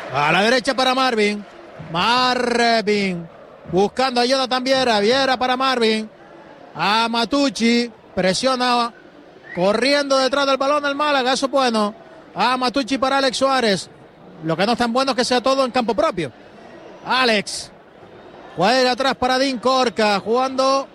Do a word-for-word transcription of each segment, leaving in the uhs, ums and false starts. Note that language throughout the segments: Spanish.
A la derecha para Marvin. Marvin. Buscando a Jonathan Viera. Viera para Marvin. A Matucci. Presiona. Corriendo detrás del balón el Málaga. Eso es bueno. A Matucci para Alex Suárez. Lo que no es tan bueno es que sea todo en campo propio. Alex. Juega atrás para Dean Corca. Jugando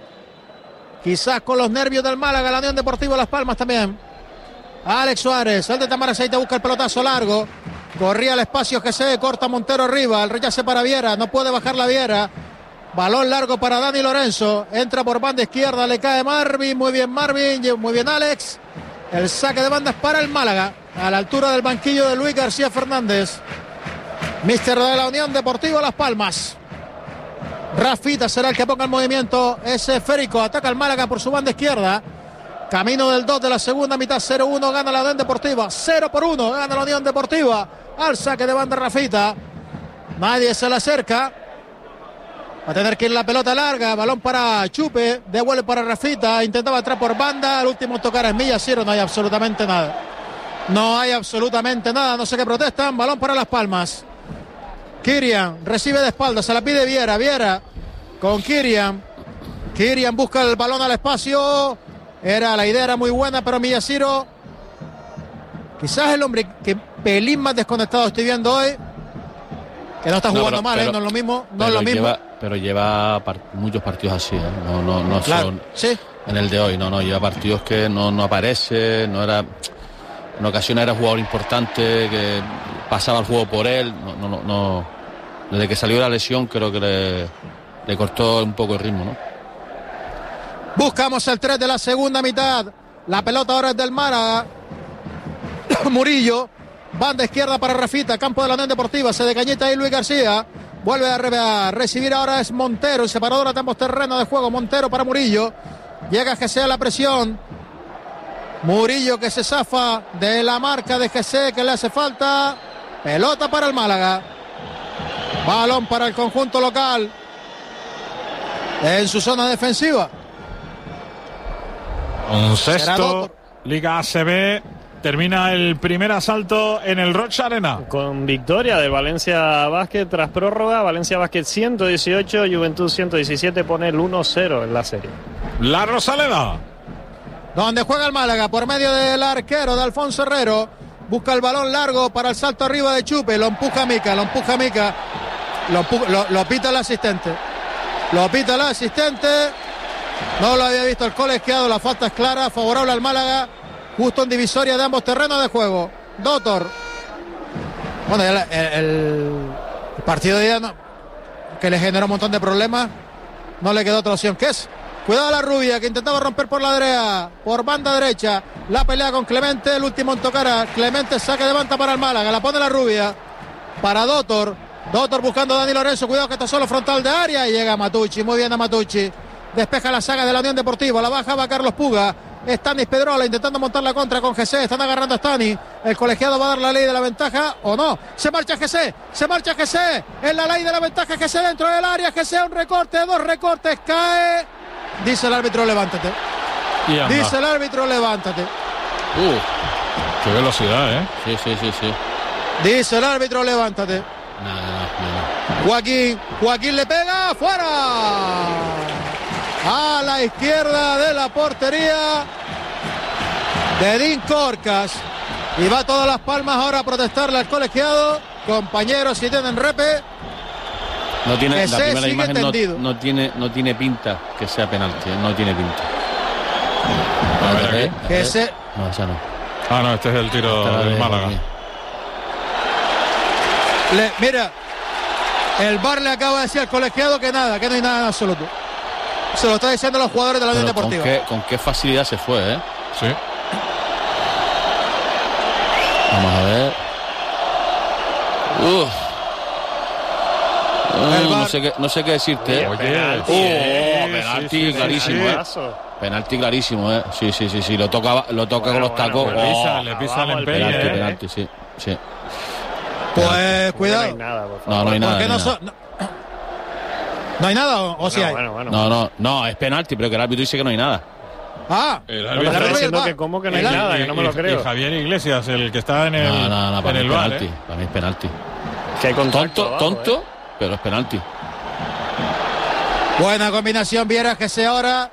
quizás con los nervios del Málaga. La Unión Deportiva Las Palmas también. Alex Suárez. El de Tamara Aceite busca el pelotazo largo. Corría el espacio que se corta Montero arriba. El rechace para Viera. No puede bajar la Viera. Balón largo para Dani Lorenzo. Entra por banda izquierda. Le cae Marvin. Muy bien Marvin. Muy bien Alex. El saque de banda es para el Málaga. A la altura del banquillo de Luis García Fernández. Míster de la Unión Deportiva Las Palmas. Rafita será el que ponga el movimiento. Ese esférico. Ataca el Málaga por su banda izquierda. Camino del dos de la segunda mitad. cero uno gana la Unión Deportiva. cero por uno gana la Unión Deportiva. Al saque de banda Rafita. Nadie se le acerca. Va a tener que ir la pelota larga. Balón para Chupe. Devuelve para Rafita. Intentaba entrar por banda. El último tocar es Millaciro. No hay absolutamente nada. No hay absolutamente nada. No sé qué protestan. Balón para Las Palmas. Kirian recibe de espaldas. Se la pide Viera. Viera con Kirian. Kirian busca el balón al espacio. Era, la idea era muy buena, pero Millaciro, quizás el hombre que pelín más desconectado estoy viendo hoy, que no está jugando no, pero, mal, pero, ¿eh? No es lo mismo, no es lo mismo. Lleva, pero lleva par- muchos partidos así, ¿eh? No, no, no claro, son sí. En el de hoy, no, no, lleva partidos que no, no aparece, no era, en ocasiones era jugador importante, que pasaba el juego por él, no, no, no, no. Desde que salió la lesión creo que le, le cortó un poco el ritmo, ¿no? Buscamos el tres de la segunda mitad. La pelota ahora es del Málaga. Murillo. Banda izquierda para Rafita. Campo de la Unión Deportiva. Se decañita ahí Luis García. Vuelve a, re- a recibir ahora es Montero. El separador de ambos terrenos de juego. Montero para Murillo. Llega G C a la presión. Murillo que se zafa de la marca de G C que le hace falta. Pelota para el Málaga. Balón para el conjunto local. En su zona defensiva. Un sexto, Liga A C B, termina el primer asalto en el Rocha Arena. Con victoria del Valencia Basket tras prórroga. Valencia Basket ciento dieciocho, Juventud ciento diecisiete, pone el uno cero en la serie. La Rosaleda. Donde juega el Málaga por medio del arquero de Alfonso Herrero. Busca el balón largo para el salto arriba de Chupe. Lo empuja Mica, lo empuja Mica. Lo, empuja, lo, lo pita el asistente. Lo pita el asistente. No lo había visto el colegiado, la falta es clara, favorable al Málaga, justo en divisoria de ambos terrenos de juego. Dotor. Bueno, el, el, el partido de día no, que le generó un montón de problemas, no le quedó otra opción que es. Cuidado a la rubia que intentaba romper por la derecha, por banda derecha, la pelea con Clemente, el último en tocar a Clemente, saque de banda para el Málaga, la pone la rubia, para Dotor. Dotor buscando a Dani Lorenzo, cuidado que está solo frontal de área y llega Matucci, muy bien a Matucci. Despeja la saga de la Unión Deportiva. La baja va Carlos Puga. Stanis Pedrola intentando montar la contra con G C. Están agarrando a Stanis. El colegiado va a dar la ley de la ventaja o no. Se marcha G C. Se marcha G C. En la ley de la ventaja G C dentro del área. G C un recorte. Dos recortes. Cae. Dice el árbitro levántate. Dice el árbitro levántate. Uh, qué velocidad, ¿eh? Sí, sí, sí, sí. Dice el árbitro levántate. No, no, no. Joaquín. Joaquín le pega. ¡Fuera! A la izquierda de la portería de Dean Corcas. Y va todas Las Palmas ahora a protestarle al colegiado. Compañeros, si tienen repe. No tiene, que la se primera imagen no, tendido. no, tiene, no tiene pinta que sea penalti, no tiene pinta. A ver, ver, aquí. a Que ver. se... No, esa no. Ah, no, este es el tiro Esta del de- Málaga. Le, mira, el V A R le acaba de decir al colegiado que nada, que no hay nada en absoluto. Se lo está diciendo a los jugadores de la Unión Pero con Deportiva. qué, con qué facilidad se fue, ¿eh? Sí. Vamos a ver. Uf. El Uh, V A R. no, sé qué, no sé qué decirte, ¿eh? Oye, penalti, Oh, eh, penalti sí, sí, clarísimo, sí, ¿eh? paso. Penalti clarísimo, ¿eh? Sí, sí, sí, sí. Lo toca, lo toca Bueno, con los bueno, tacos. pues Le pisa, Oh, le pisa Abajo el el empeine, penalti, ¿eh? penalti, sí, sí. Pues No hay cuidado. nada, por favor. No, no hay nada. ¿Por qué no no, hay so- no, no hay nada o, o sí No, hay? bueno, bueno. No, no, no, es penalti, pero que el árbitro dice que no hay nada. Ah, El No, árbitro. me está el diciendo VAR. que como que no hay El- nada, que no me lo Y- y creo. Javier Iglesias, el que está en el, No, no, no, en para mí el es bar, penalti. ¿eh? Para mí es penalti. Que hay contacto Tonto, abajo, tonto, ¿eh? pero es penalti. buena combinación, Viera que se ahora.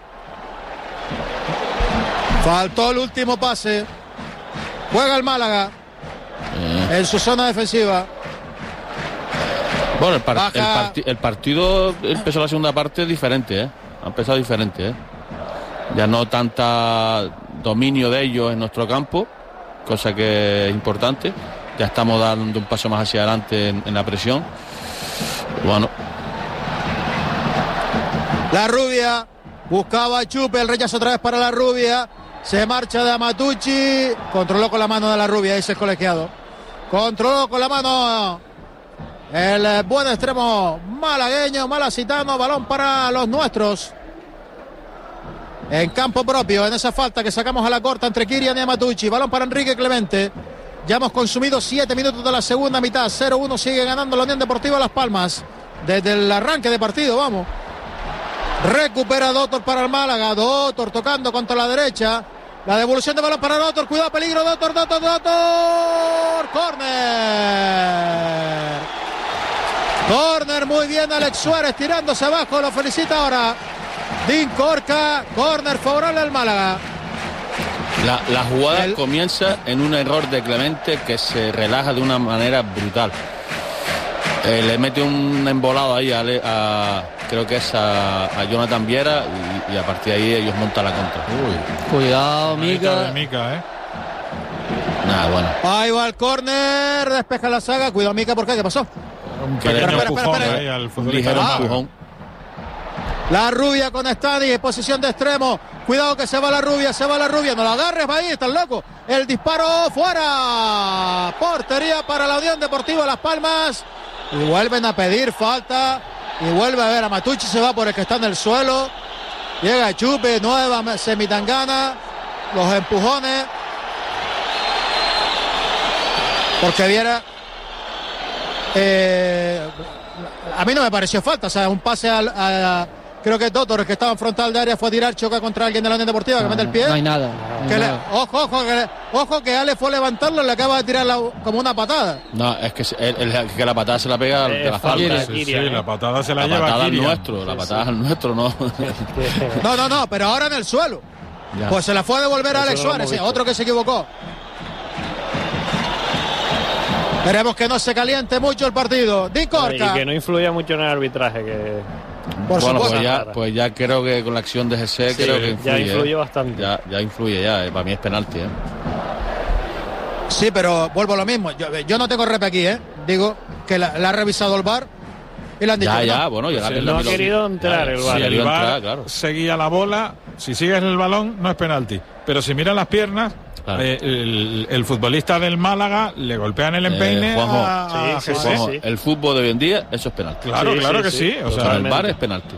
Faltó el último pase. Juega el Málaga Eh, en su zona defensiva. Bueno, el, par- Baja. el, parti- el partido empezó la segunda parte diferente, ¿eh? Ha empezado diferente, ¿eh? Ya no tanta dominio de ellos en nuestro campo, cosa que es importante. Ya estamos dando un paso más hacia adelante en, en la presión. Bueno, La Rubia buscaba a Chupe, el rechazo otra vez para la Rubia. Se marcha de Amatucci. Controló con la mano de la Rubia, dice el colegiado. Controló con la mano el buen extremo malagueño, malacitano. Balón para los nuestros. En campo propio, en esa falta que sacamos a la corta entre Kirian y Amatucci. Balón para Enrique Clemente. Ya hemos consumido siete minutos de la segunda mitad. cero uno sigue ganando la Unión Deportiva Las Palmas. Desde el arranque de partido, vamos. Recupera Dotor para el Málaga. Dotor tocando contra la derecha. La devolución de balón para Dotor. Cuidado, peligro. Dotor, Dotor, Dotor. Corner. Corner, muy bien Alex Suárez tirándose abajo. Lo felicita ahora Din Corca. Corner favorable al Málaga. la, la jugada El- comienza en un error de Clemente que se relaja de una manera brutal. Eh, le mete un embolado ahí a, a- creo que es a, a Jonathan Viera y, y a partir de ahí ellos montan la contra. Cuidado, Mica de Mica. Mica, ¿eh? Nada, bueno. Ahí va el córner. Despeja la saga. Cuidado, Mica, ¿por qué? ¿Qué pasó? Un Que le- pequeño espera, espera, empujón espera. ahí al Un futbolista ligero del Málaga. empujón. La Rubia con Stani en posición de extremo. Cuidado que se va la Rubia, se va la Rubia. No la agarres, va ahí, estás loco. El disparo fuera. Portería para la Unión Deportiva Las Palmas. Y vuelven a pedir falta. Y vuelve a ver a Matucci, se va por el que está en el suelo. Llega Chupe, nueva semitangana. Los empujones. Porque Viera. Eh, a mí no me pareció falta. O sea, un pase al. A, creo que Dotor, el que estaba en frontal de área, fue a tirar, choca contra alguien de la Unión Deportiva, que No, mete el no, pie. no hay nada. no hay Que le- nada. ojo, ojo, que, le- ojo que Ale fue a levantarlo y le acaba de tirar la- como una patada. No, es que, se- el- el- que la patada se la pega Eh, de la falta. falta. Sí, sí, Kirian, ¿eh? la patada se la, La lleva patada al Kirian. nuestro, la patada al nuestro, no. No, no, no, pero ahora en el suelo. Ya. Pues se la fue a devolver a Eso Alex no lo Suárez, hemos sí, visto. otro que se equivocó. Esperemos que no se caliente mucho el partido. Di Y Corca. que no influya mucho en el arbitraje, que Por bueno, supuesto. pues ya, Rara. pues ya creo que con la acción de G C Sí, creo que ya influye. influye ¿eh? bastante. Ya, ya influye, ya. eh, Para mí es penalti, ¿eh? Sí, pero vuelvo a lo mismo. Yo, yo no tengo rep aquí, ¿eh? Digo que la, la ha revisado el V A R y le han dicho Ya, que no. ya, bueno, ya Sí, la- no la- ha querido entrar el sí, VAR. Si ha el querido V A R entrar, claro. seguía la bola, si sigues el balón, no es penalti. Pero si miran las piernas, Claro. eh, el, el futbolista del Málaga le golpean el empeine Eh, Juanjo. a, a Sí, sí, José. Como sí. el fútbol de hoy en día, eso es penalti. Claro, Sí, claro sí, que sí, sí. O sea, Para el totalmente. V A R es penalti.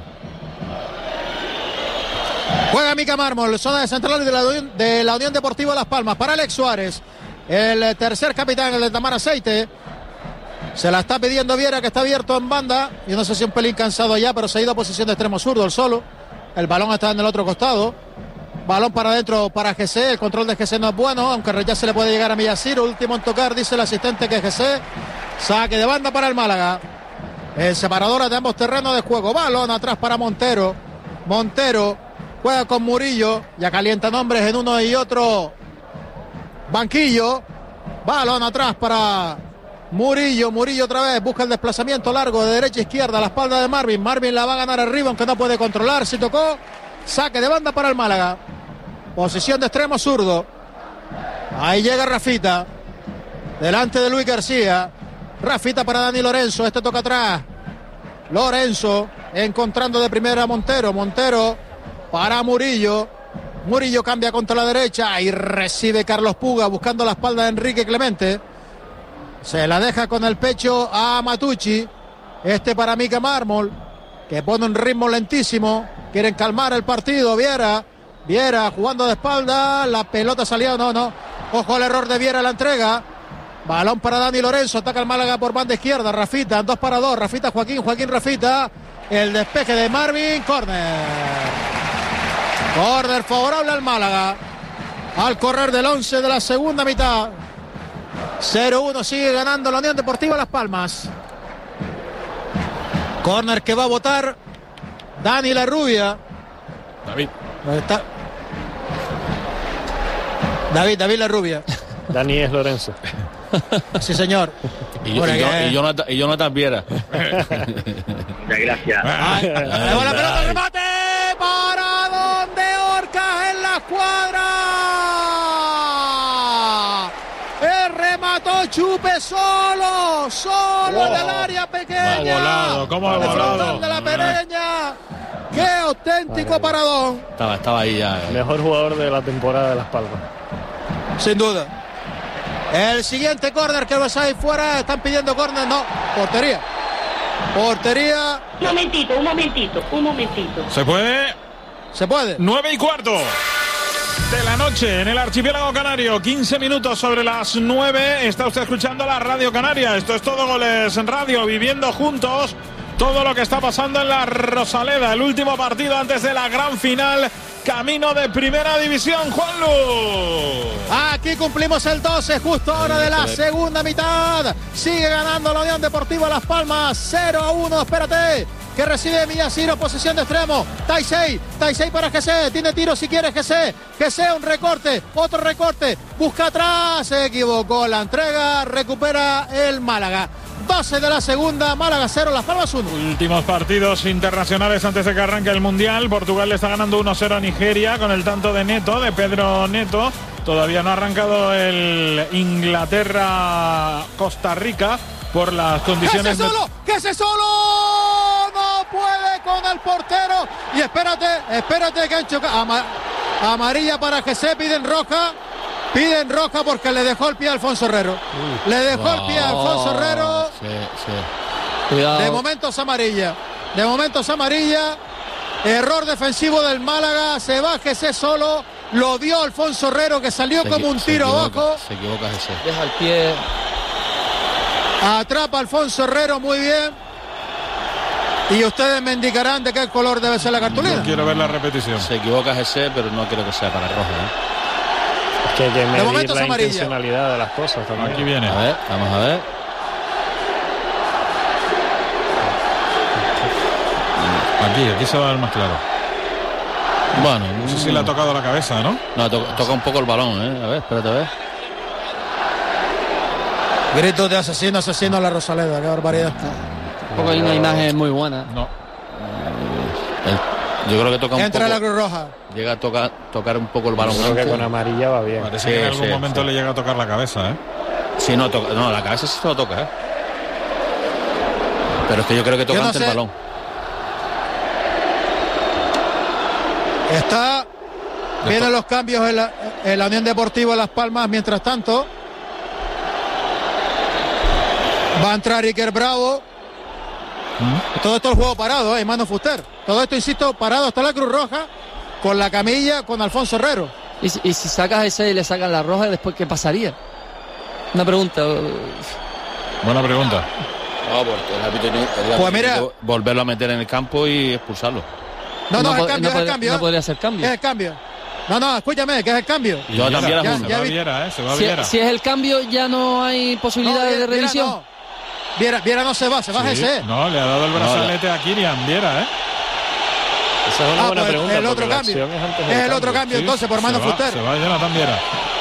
Juega Mica Mármol, zona de central de la, Unión- de la Unión Deportiva Las Palmas para Alex Suárez. El tercer capitán, el de Tamar Aceite. Se la está pidiendo Viera, que está abierto en banda. Yo no sé si un pelín cansado ya, pero se ha ido a posición de extremo zurdo el solo. El balón está en el otro costado. Balón para adentro para G C. El control de G C no es bueno, aunque ya se le puede llegar a Millasir. Último en tocar, dice el asistente que es G C. Saque de banda para el Málaga. El separador de ambos terrenos de juego. Balón atrás para Montero. Montero juega con Murillo. Ya calientan hombres en uno y otro banquillo. Balón atrás para Murillo. Murillo otra vez busca el desplazamiento largo de derecha a izquierda a la espalda de Marvin. Marvin la va a ganar arriba, aunque no puede controlar. Si tocó, saque de banda para el Málaga. Posición de extremo zurdo. Ahí llega Rafita. Delante de Luis García. Rafita para Dani Lorenzo. Este toca atrás. Lorenzo encontrando de primera a Montero. Montero para Murillo. Murillo cambia contra la derecha y recibe Carlos Puga buscando la espalda de Enrique Clemente. Se la deja con el pecho a Matucci. Este para Mica Mármol, que pone un ritmo lentísimo. Quieren calmar el partido. Viera. Viera jugando de espalda. La pelota salía. No, no. Ojo al error de Viera, la entrega. Balón para Dani Lorenzo. Ataca el Málaga por banda izquierda. Rafita. Dos para dos. Rafita Joaquín. Joaquín Rafita. El despeje de Marvin. Córner. Córner favorable al Málaga. Al correr del once de la segunda mitad. cero uno sigue ganando la Unión Deportiva Las Palmas. Córner que va a votar Dani Larrubia. David. Está... David, David Larrubia. Dani es Lorenzo. Sí, señor. Y, yo, y, yo, y, Jonathan, y Jonathan Viera. Muchas gracias. Ahí va la pelota, remate. ¿Para dónde Orcas en la escuadra? El remató Chupe solo, solo wow. en el área pequeña. ¿Cómo ha volado? ¿Cómo ha volado? De la Pereña. ¡Qué auténtico paradón! Estaba, estaba ahí ya. Eh. Mejor jugador de la temporada de Las Palmas. Sin duda. El siguiente córner que los hay fuera. Están pidiendo córner. No, portería. Portería. Un momentito, un momentito, un momentito. ¿Se puede? Se puede. Nueve y cuarto de la noche en el archipiélago canario. quince minutos sobre las nueve. Está usted escuchando la Radio Canaria. Esto es Todo Goles en Radio. Viviendo juntos todo lo que está pasando en la Rosaleda. El último partido antes de la gran final. Camino de Primera División, Juanlu. Aquí cumplimos el doce, justo ahora de la segunda mitad. Sigue ganando la Unión Deportiva Las Palmas, cero a uno, espérate. Que recibe Miyashiro, posición de extremo. Taisei, Taisei para G C, tiene tiro si quiere G C. G C, un recorte, otro recorte. Busca atrás, se equivocó la entrega, recupera el Málaga. doce de la segunda, Málaga cero, Las Palmas uno. Últimos partidos internacionales antes de que arranque el Mundial. Portugal le está ganando uno cero a Nigeria con el tanto de Neto, de Pedro Neto. Todavía no ha arrancado el Inglaterra-Costa Rica por las condiciones... ¡Que se solo! ¡Que se solo! No puede con el portero. Y espérate, espérate que han chocado. Ama- amarilla para G C, piden roja. Piden roja porque le dejó el pie a Alfonso Herrero. Uh, le dejó wow. el pie a Alfonso Herrero. Sí, sí. Cuidado. De momento es amarilla. De momento es amarilla. Error defensivo del Málaga. Se va G C solo. Lo dio Alfonso Herrero que salió se como un tiro abajo. Se equivoca G C. Deja el pie. Atrapa Alfonso Herrero muy bien. Y ustedes me indicarán de qué color debe ser la cartulina. No quiero ver la repetición. Se equivoca G C, pero no creo que sea para roja, ¿eh? Que hay que medir la amarilla. intencionalidad de las cosas también. Aquí viene. A ver, vamos a ver. Aquí, aquí se va a ver más claro. Bueno, no sé si le ha tocado la cabeza, ¿no? No, to- toca un poco el balón, ¿eh? A ver, espérate a ver. Gritos de asesino, asesino a la Rosaleda, qué barbaridad. Tampoco hay una imagen muy buena. No. El, yo creo que toca un Entra poco. la Cruz Roja. Llega a tocar, tocar un poco el balón. Creo que con amarilla va bien. Parece Sí, que en algún sí, momento sí. le llega a tocar la cabeza, ¿eh? Sí, no, toca, no, la cabeza sí se lo toca, ¿eh? Pero es que yo creo que toca no ante sé. el balón. Está. Vienen los cambios en la, en la Unión Deportiva Las Palmas. Mientras tanto, va a entrar Iker Bravo. ¿Mm? Todo esto el juego parado, ¿eh? Mano Fuster. Todo esto, insisto, parado hasta la Cruz Roja. Con la camilla, con Alfonso Herrero. Y si, y si sacas ese y le sacan la roja, ¿después qué pasaría? Una pregunta. Buena pregunta. No, porque el árbitro tiene Pues mira, volverlo a meter en el campo y expulsarlo. No, no, no, es el po- cambio, no es el pod- cambio. no podría ser cambio. Es el cambio. No, no, escúchame, que es el cambio. Y Yo también ya, era se uno. va vi- Viera, ¿eh? Se va Si, Viera. si es el cambio, ya no hay posibilidad No, de Viera, revisión. no. Viera, Viera no se va, se va Sí, G C. no, le ha dado el brazalete a Kirian Viera, ¿eh? Esa es una Ah, buena pues pregunta. el otro porque la cambio. acción es antes Es del el otro cambio. cambio, Sí, entonces, por se Mano va, Fuster. Se va Jonathan Viera.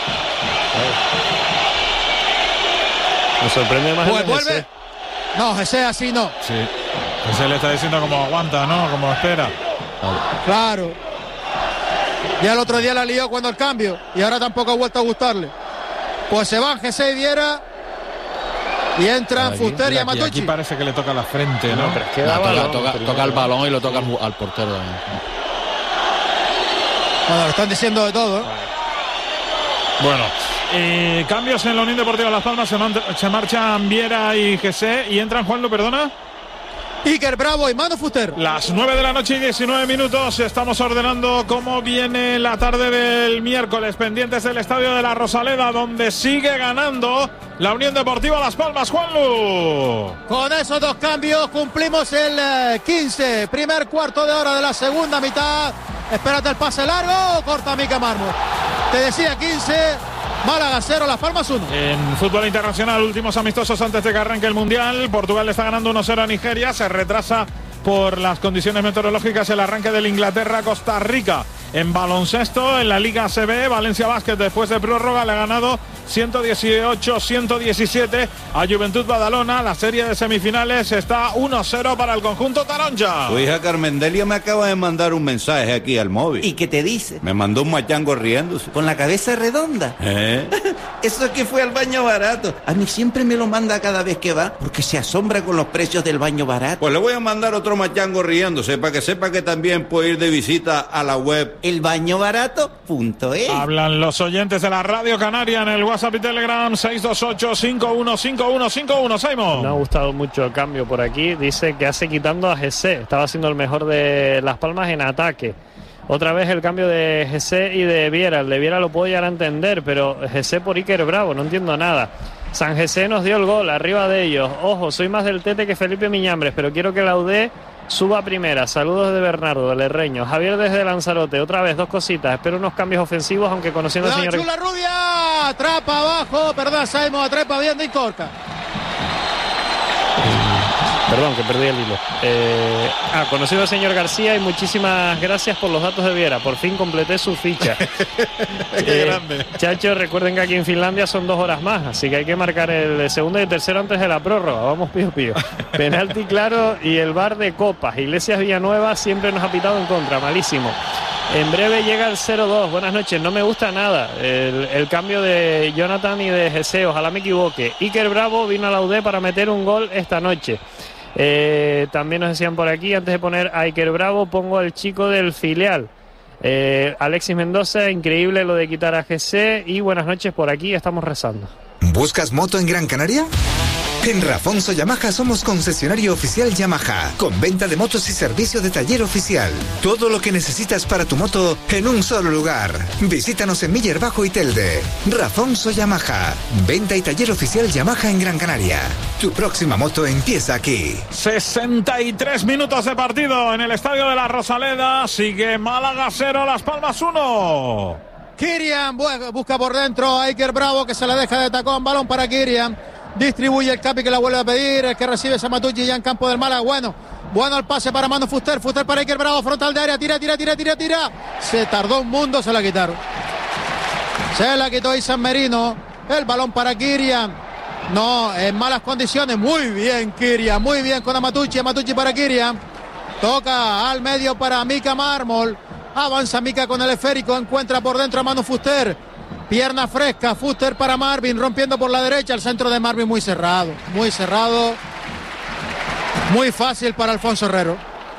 Me sorprende más Pues el de G C. vuelve. No, G C así no. Sí. Ese le está diciendo como aguanta, ¿no? Como espera. Claro. Ya el otro día la lió cuando el cambio. Y ahora tampoco ha vuelto a gustarle. Pues se van G C y Viera. Y entran Aquí, Fuster y Y aquí Amatucci. parece que le toca la frente, ¿no? No, pero es que No, da toca, balón toca, primero. toca el balón y lo toca al, ju- al portero también. Bueno, lo están diciendo de todo, ¿eh? Bueno, eh, cambios en la Unión Deportiva Las Palmas. Se, man- se marchan Viera y G C y entran, Juanlo, perdona. Iker Bravo y Mano Fuster. Las nueve de la noche y diecinueve minutos. Estamos ordenando cómo viene la tarde del miércoles. Pendientes del estadio de la Rosaleda, donde sigue ganando la Unión Deportiva Las Palmas. Juanlu. Con esos dos cambios cumplimos el eh, quince. Primer cuarto de hora de la segunda mitad. Espérate el pase largo. Corta Mika Mármol. Te decía quince. Málaga cero, Las Palmas uno. En fútbol internacional, últimos amistosos antes de que arranque el Mundial. Portugal está ganando uno cero a Nigeria. Se retrasa por las condiciones meteorológicas el arranque del Inglaterra-Costa Rica. En baloncesto, en la Liga A C B, Valencia Basket después de prórroga le ha ganado ciento dieciocho a ciento diecisiete a Juventud Badalona. La serie de semifinales está uno cero para el conjunto taronja. Tu hija Carmendelia me acaba de mandar un mensaje aquí al móvil. ¿Y qué te dice? Me mandó un machango riéndose. ¿Con la cabeza redonda? ¿Eh? Eso es que fue al baño barato. A mí siempre me lo manda cada vez que va, porque se asombra con los precios del baño barato. Pues le voy a mandar otro machango riéndose, para que sepa que también puede ir de visita a la web el baño barato punto es. Hablan los oyentes de la Radio Canaria en el WhatsApp y Telegram seis dos ocho, cinco uno cinco uno cinco uno. Simon. Me ha gustado mucho el cambio por aquí. Dice que hace quitando a G C. Estaba siendo el mejor de Las Palmas en ataque. Otra vez el cambio de G C y de Viera. El de Viera lo puedo llegar a entender, pero G C por Iker Bravo, no entiendo nada. San G C nos dio el gol, arriba de ellos. Ojo, soy más del Tete que Felipe Miñambres, pero quiero que la U D suba a primera. Saludos de Bernardo, del Herreño. Javier desde Lanzarote. Otra vez, dos cositas. Espero unos cambios ofensivos, aunque conociendo al señor... Chula Rubia, atrapa abajo, perdón, Simon, atrapa bien de Corca. Perdón, que perdí el hilo. Eh, ah, conocido al señor García y muchísimas gracias por los datos de Viera. Por fin completé su ficha. Qué eh, grande. Chachos, recuerden que aquí en Finlandia son dos horas más, así que hay que marcar el segundo y el tercero antes de la prórroga. Vamos pío pío. Penalti claro y el bar de copas. Iglesias Villanueva siempre nos ha pitado en contra, malísimo. En breve llega el cero dos. Buenas noches, no me gusta nada el, el cambio de Jonathan y de G C, ojalá me equivoque. Iker Bravo vino a la U D para meter un gol esta noche. Eh, también nos decían por aquí, antes de poner a Iker Bravo, pongo al chico del filial. Eh, Alexis Mendoza, increíble lo de quitar a G C. Y buenas noches, por aquí estamos rezando. ¿Buscas moto en Gran Canaria? En Rafonso Yamaha somos concesionario oficial Yamaha, con venta de motos y servicio de taller oficial. Todo lo que necesitas para tu moto en un solo lugar. Visítanos en Miller Bajo y Telde. Rafonso Yamaha, venta y taller oficial Yamaha en Gran Canaria. Tu próxima moto empieza aquí. sesenta y tres minutos de partido en el Estadio de la Rosaleda. Sigue Málaga cero, Las Palmas uno. Kirian busca por dentro a Iker Bravo, que se le deja de tacón. Balón para Kirian. Distribuye el Capi, que la vuelve a pedir. El que recibe Samatucci ya en campo del Málaga. Bueno, bueno el pase para Manu Fuster. Fuster para Iker Bravo, frontal de área. Tira, tira, tira, tira, tira. Se tardó un mundo, se la quitaron. Se la quitó Isan Merino. El balón para Kirian. No, en malas condiciones. Muy bien Kirian, muy bien con Amatucci. Amatucci para Kirian. Toca al medio para Mika Mármol. Avanza Mika con el esférico. Encuentra por dentro a Manu Fuster. Pierna fresca, Fuster para Marvin, rompiendo por la derecha, el centro de Marvin muy cerrado, muy cerrado, muy fácil para Alfonso Herrero.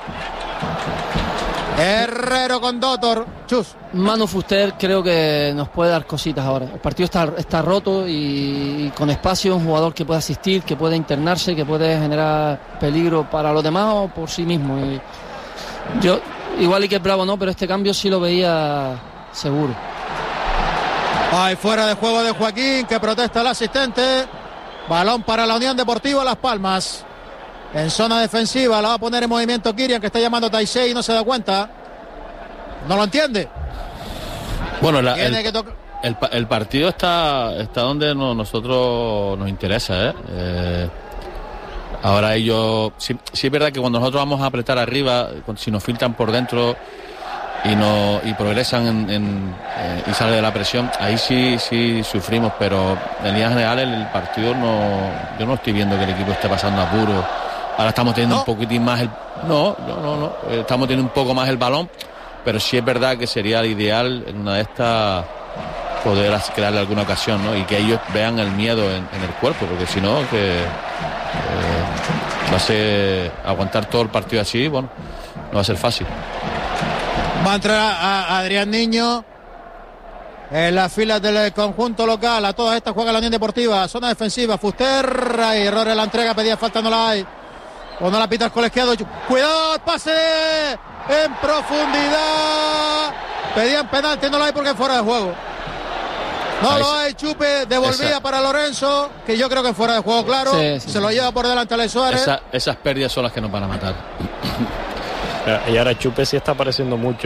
Herrero con Dotor, Chus. Manu Fuster creo que nos puede dar cositas ahora. El partido está, está roto y, y con espacio, un jugador que puede asistir, que puede internarse, que puede generar peligro para los demás o por sí mismo. Y yo, igual y que Bravo no, pero este cambio sí lo veía seguro. Hay fuera de juego de Joaquín, que protesta el asistente. Balón para la Unión Deportiva Las Palmas. En zona defensiva la va a poner en movimiento Kirian, que está llamando a Taisei y no se da cuenta. No lo entiende. Bueno, la, Tiene el, que tocar. el, el partido está, está donde no, nosotros nos interesa, ¿eh? Eh, ahora ellos... Sí, sí es verdad que cuando nosotros vamos a apretar arriba, si nos filtran por dentro... y no y progresan en, en, eh, y sale de la presión, ahí sí sí sufrimos, pero en líneas generales el partido no, yo no estoy viendo que el equipo esté pasando apuro. Ahora estamos teniendo no. un poquitín más el no, no, no, no, estamos teniendo un poco más el balón, pero sí es verdad que sería el ideal en una de estas poder crearle alguna ocasión, ¿no? Y que ellos vean el miedo en, en el cuerpo, porque si no que eh, va a ser aguantar todo el partido así, bueno, no va a ser fácil. Va a entrar a, a Adrián Niño en las filas del conjunto local. A todas estas juega la Unión Deportiva. Zona defensiva, Fuster. Hay error en la entrega, pedía falta, no la hay. O no la pita el colegiado. Cuidado, pase en profundidad. Pedían penalti, no la hay porque es fuera de juego. No Ahí lo hay, Chupe, devolvía esa. Para Lorenzo, que yo creo que es fuera de juego, claro. Sí, sí, se sí. lo lleva por delante Ale Suárez. Esa, esas pérdidas son las que nos van a matar. Y ahora Chupe sí está apareciendo mucho, ¿eh?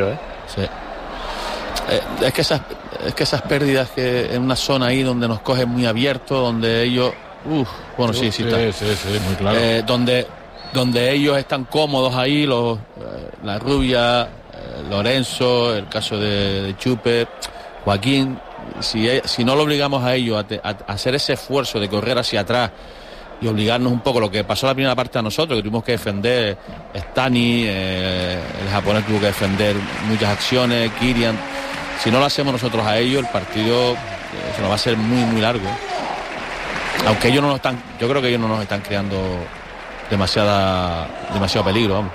Sí. Eh, es que esas es que esas pérdidas que en una zona ahí donde nos cogen muy abierto, donde ellos uf, bueno sí sí, sí, está. sí, sí, muy claro. Eh, donde donde ellos están cómodos ahí, los eh, la Rubia, eh, Lorenzo, el caso de, de Chupe, Joaquín, si si no lo obligamos a ellos a, te, a, a hacer ese esfuerzo de correr hacia atrás y obligarnos un poco, lo que pasó en la primera parte a nosotros, que tuvimos que defender Stani, eh, el japonés tuvo que defender muchas acciones, Kirian. Si no lo hacemos nosotros a ellos, el partido eh, se nos va a ser muy muy largo. Aunque ellos no nos están, yo creo que ellos no nos están creando demasiada demasiado peligro, vamos.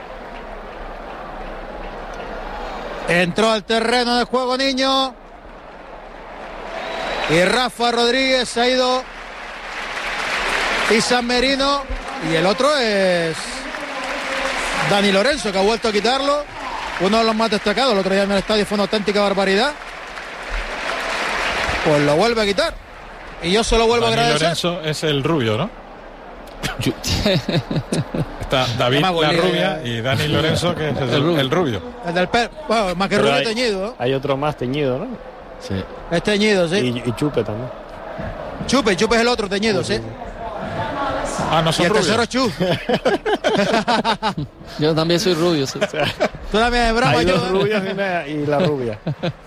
Entró al terreno de juego Niño y Rafa Rodríguez se ha ido, y San Merino, y el otro es Dani Lorenzo, que ha vuelto a quitarlo, uno de los más destacados. El otro día en el estadio fue una auténtica barbaridad, pues lo vuelve a quitar y yo se lo vuelvo Dani a agradecer. Lorenzo es el rubio, ¿no? Está David la rubia y Dani Lorenzo, que es el, el, rubio. el rubio. El del per... bueno, más que Pero rubio hay, teñido, ¿eh? Hay otro más teñido, ¿no? Sí. Es teñido, sí. Y, y Chupe también. Chupe, Chupe es el otro teñido, sí. Ah, no son y el rubios. tercero es Chu. Yo también soy rubio, sí. Tú también eres bravo. Hay yo, dos rubios y, una, y la rubia.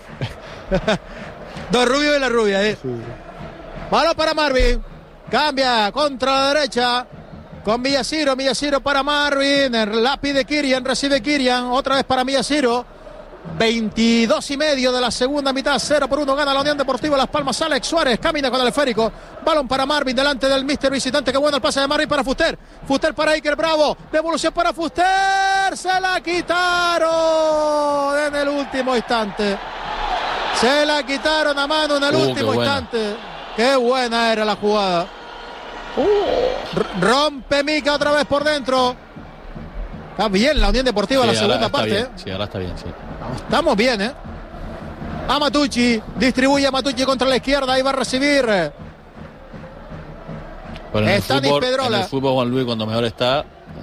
Dos rubios y la rubia, ¿eh? Sí, sí. Balón para Marvin. Cambia contra la derecha con Villasiro. Villasiro para Marvin. El lápiz de Kirian. Recibe Kirian. Otra vez para Villasiro. veintidós y medio de la segunda mitad. cero por uno gana la Unión Deportiva Las Palmas. Alex Suárez camina con el esférico. Balón para Marvin delante del míster visitante. Qué bueno el pase de Marvin para Fuster. Fuster para Iker Bravo. Devolución para Fuster. Se la quitaron en el último instante. Se la quitaron a mano en el uh, último qué instante. Qué buena era la jugada. Uh, rompe Mica otra vez por dentro. Está bien la Unión Deportiva sí, la segunda parte. Bien. ¿eh? Sí, ahora está bien, sí. Estamos bien, ¿eh? A Matucci. Distribuye a Matucci contra la izquierda. Ahí va a recibir. Pero en, el fútbol, en el fútbol, Juan Luis, cuando mejor está,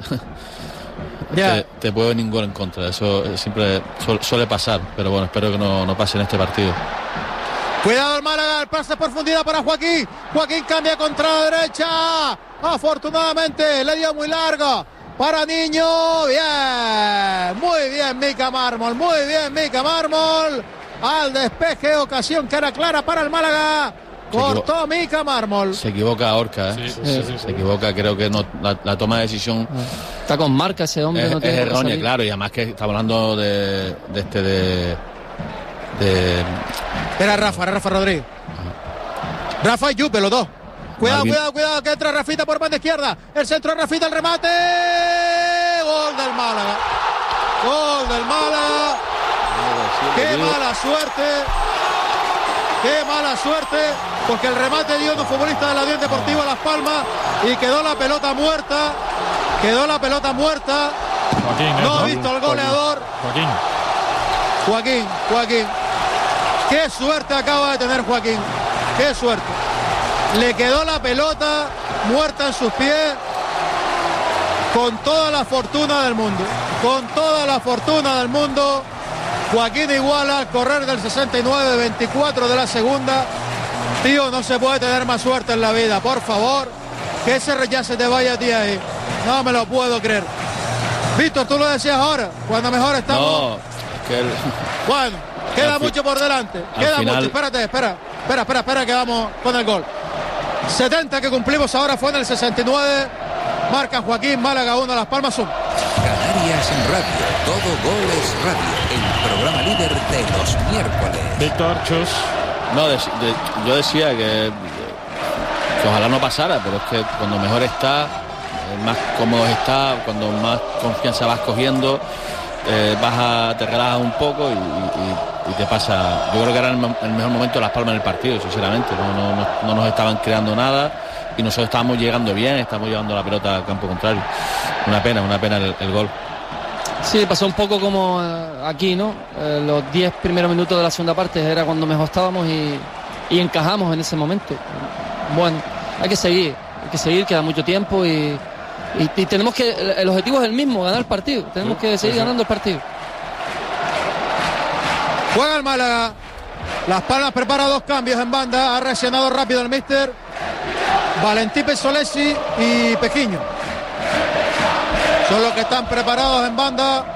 te, te puede venir gol en contra. Eso siempre suele, suele pasar. Pero bueno, espero que no, no pase en este partido. Cuidado el Málaga, el pase de profundidad para Joaquín. Joaquín cambia contra la derecha. Afortunadamente le dio muy largo para Niño. Bien, muy bien Mica Mármol, muy bien Mica Mármol. Al despeje, ocasión que era clara para el Málaga. Cortó Mica Mármol. Se equivoca Orca, ¿eh? Sí, sí, sí, sí. Se equivoca, creo que no, la, la toma de decisión. Está con marca ese hombre. Es, no tiene es errónea, claro, y además que estamos hablando de, de este de. de Era Rafa, era Rafa Rodríguez. Ajá. Rafa y Yupe, los dos. Cuidado, Marvin. cuidado, cuidado, que entra Rafita por banda izquierda. El centro de Rafita, el remate. Gol del Málaga. Gol del Málaga. Qué mala suerte. Qué mala suerte. Porque el remate dio un futbolista de la Unión Deportiva Las Palmas y quedó la pelota muerta. Quedó la pelota muerta. Joaquín, no ha visto al goleador. Joaquín. Joaquín, Joaquín. Qué suerte acaba de tener Joaquín. Qué suerte. Le quedó la pelota muerta en sus pies con toda la fortuna del mundo. Con toda la fortuna del mundo. Joaquín iguala al correr del sesenta y nueve veinticuatro de la segunda. Tío, no se puede tener más suerte en la vida. Por favor, que ese ya se te vaya a ti ahí. No me lo puedo creer. Víctor, tú lo decías ahora, cuando mejor estamos. No, es que el... Bueno, queda mucho por delante. Queda final... mucho. Espérate, espera. Espera, espera, espera, que vamos con el gol. setenta que cumplimos ahora fue en el sesenta y nueve. Marca Joaquín, Málaga uno, Las Palmas uno. Canarias en radio, todo gol es radio, el programa líder de los miércoles. Víctor, Chus. No, de, de, yo decía que, que ojalá no pasara, pero es que cuando mejor está, más cómodo está, cuando más confianza vas cogiendo, eh, vas a, te relajas un poco y, y, y te pasa. Yo creo que era el, el mejor momento de Las Palmas en el partido, sinceramente. No, no, no, no nos estaban creando nada y nosotros estábamos llegando bien, estamos llevando la pelota al campo contrario. Una pena, una pena el, el gol. Sí, pasó un poco como eh, aquí, ¿no? Eh, los diez primeros minutos de la segunda parte era cuando mejor estábamos y, y encajamos en ese momento. Bueno, hay que seguir, hay que seguir, queda mucho tiempo y, y, y tenemos que, el, el objetivo es el mismo, ganar el partido. Tenemos que seguir ganando el partido. Juega el Málaga. Las Palmas prepara dos cambios en banda. Ha reaccionado rápido el míster. Valentín Pezzolesi y Pejiño son los que están preparados en banda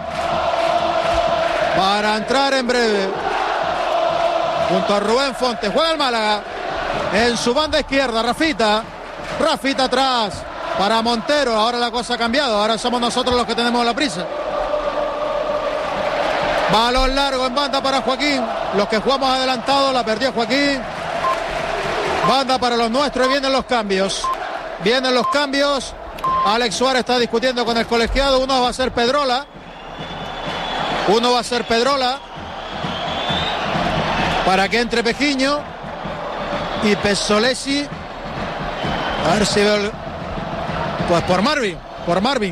para entrar en breve. Junto a Rubén Fontes. Juega el Málaga en su banda izquierda. Rafita. Rafita atrás para Montero. Ahora la cosa ha cambiado. Ahora somos nosotros los que tenemos la prisa. Balón largo en banda para Joaquín. Los que jugamos adelantados, la perdió Joaquín. Banda para los nuestros y vienen los cambios. Vienen los cambios. Alex Suárez está discutiendo con el colegiado. Uno va a ser Pedrola. Uno va a ser Pedrola. Para que entre Pejiño. Y Pezzolesi. A ver si veo el... Pues por Marvin. Por Marvin.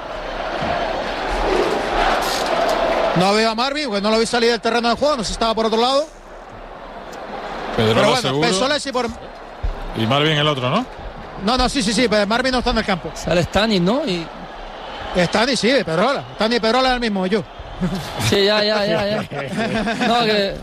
No veo a Marvin, pues no lo vi salir del terreno de juego, no sé si estaba por otro lado. Pedrola, pero bueno, seguro. Pezzolesi por... Y Marvin el otro, ¿no? No, no, sí, sí, sí, pero Marvin no está en el campo. Sale Stanis, ¿no? Y... Stanis, sí, Pedrola. Stanis y Pedrola es el mismo, yo. Sí, ya, ya, ya, ya. No, que...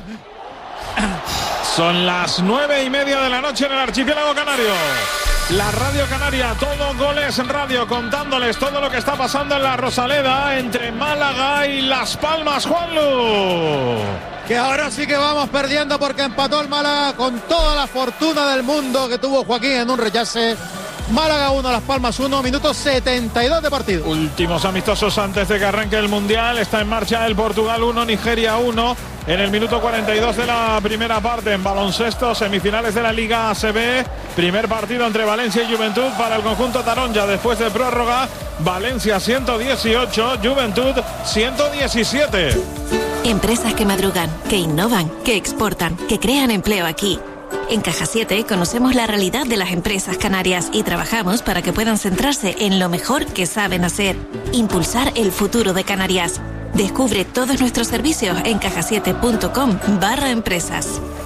Son las nueve y media de la noche en el archipiélago canario. La Radio Canaria, todo Goles en Radio, contándoles todo lo que está pasando en la Rosaleda entre Málaga y Las Palmas, Juanlu. Que ahora sí que vamos perdiendo porque empató el Málaga con toda la fortuna del mundo que tuvo Joaquín en un rechace. Málaga uno, Las Palmas uno, minuto setenta y dos de partido. Últimos amistosos antes de que arranque el Mundial. Está en marcha el Portugal uno, Nigeria uno. En el minuto cuarenta y dos de la primera parte en baloncesto, semifinales de la Liga A C B. Primer partido entre Valencia y Juventud para el conjunto taronja. Después de prórroga, Valencia ciento dieciocho, Juventud ciento diecisiete. Empresas que madrugan, que innovan, que exportan, que crean empleo aquí. En Caja siete conocemos la realidad de las empresas canarias y trabajamos para que puedan centrarse en lo mejor que saben hacer, impulsar el futuro de Canarias. Descubre todos nuestros servicios en caja siete punto com barra empresas.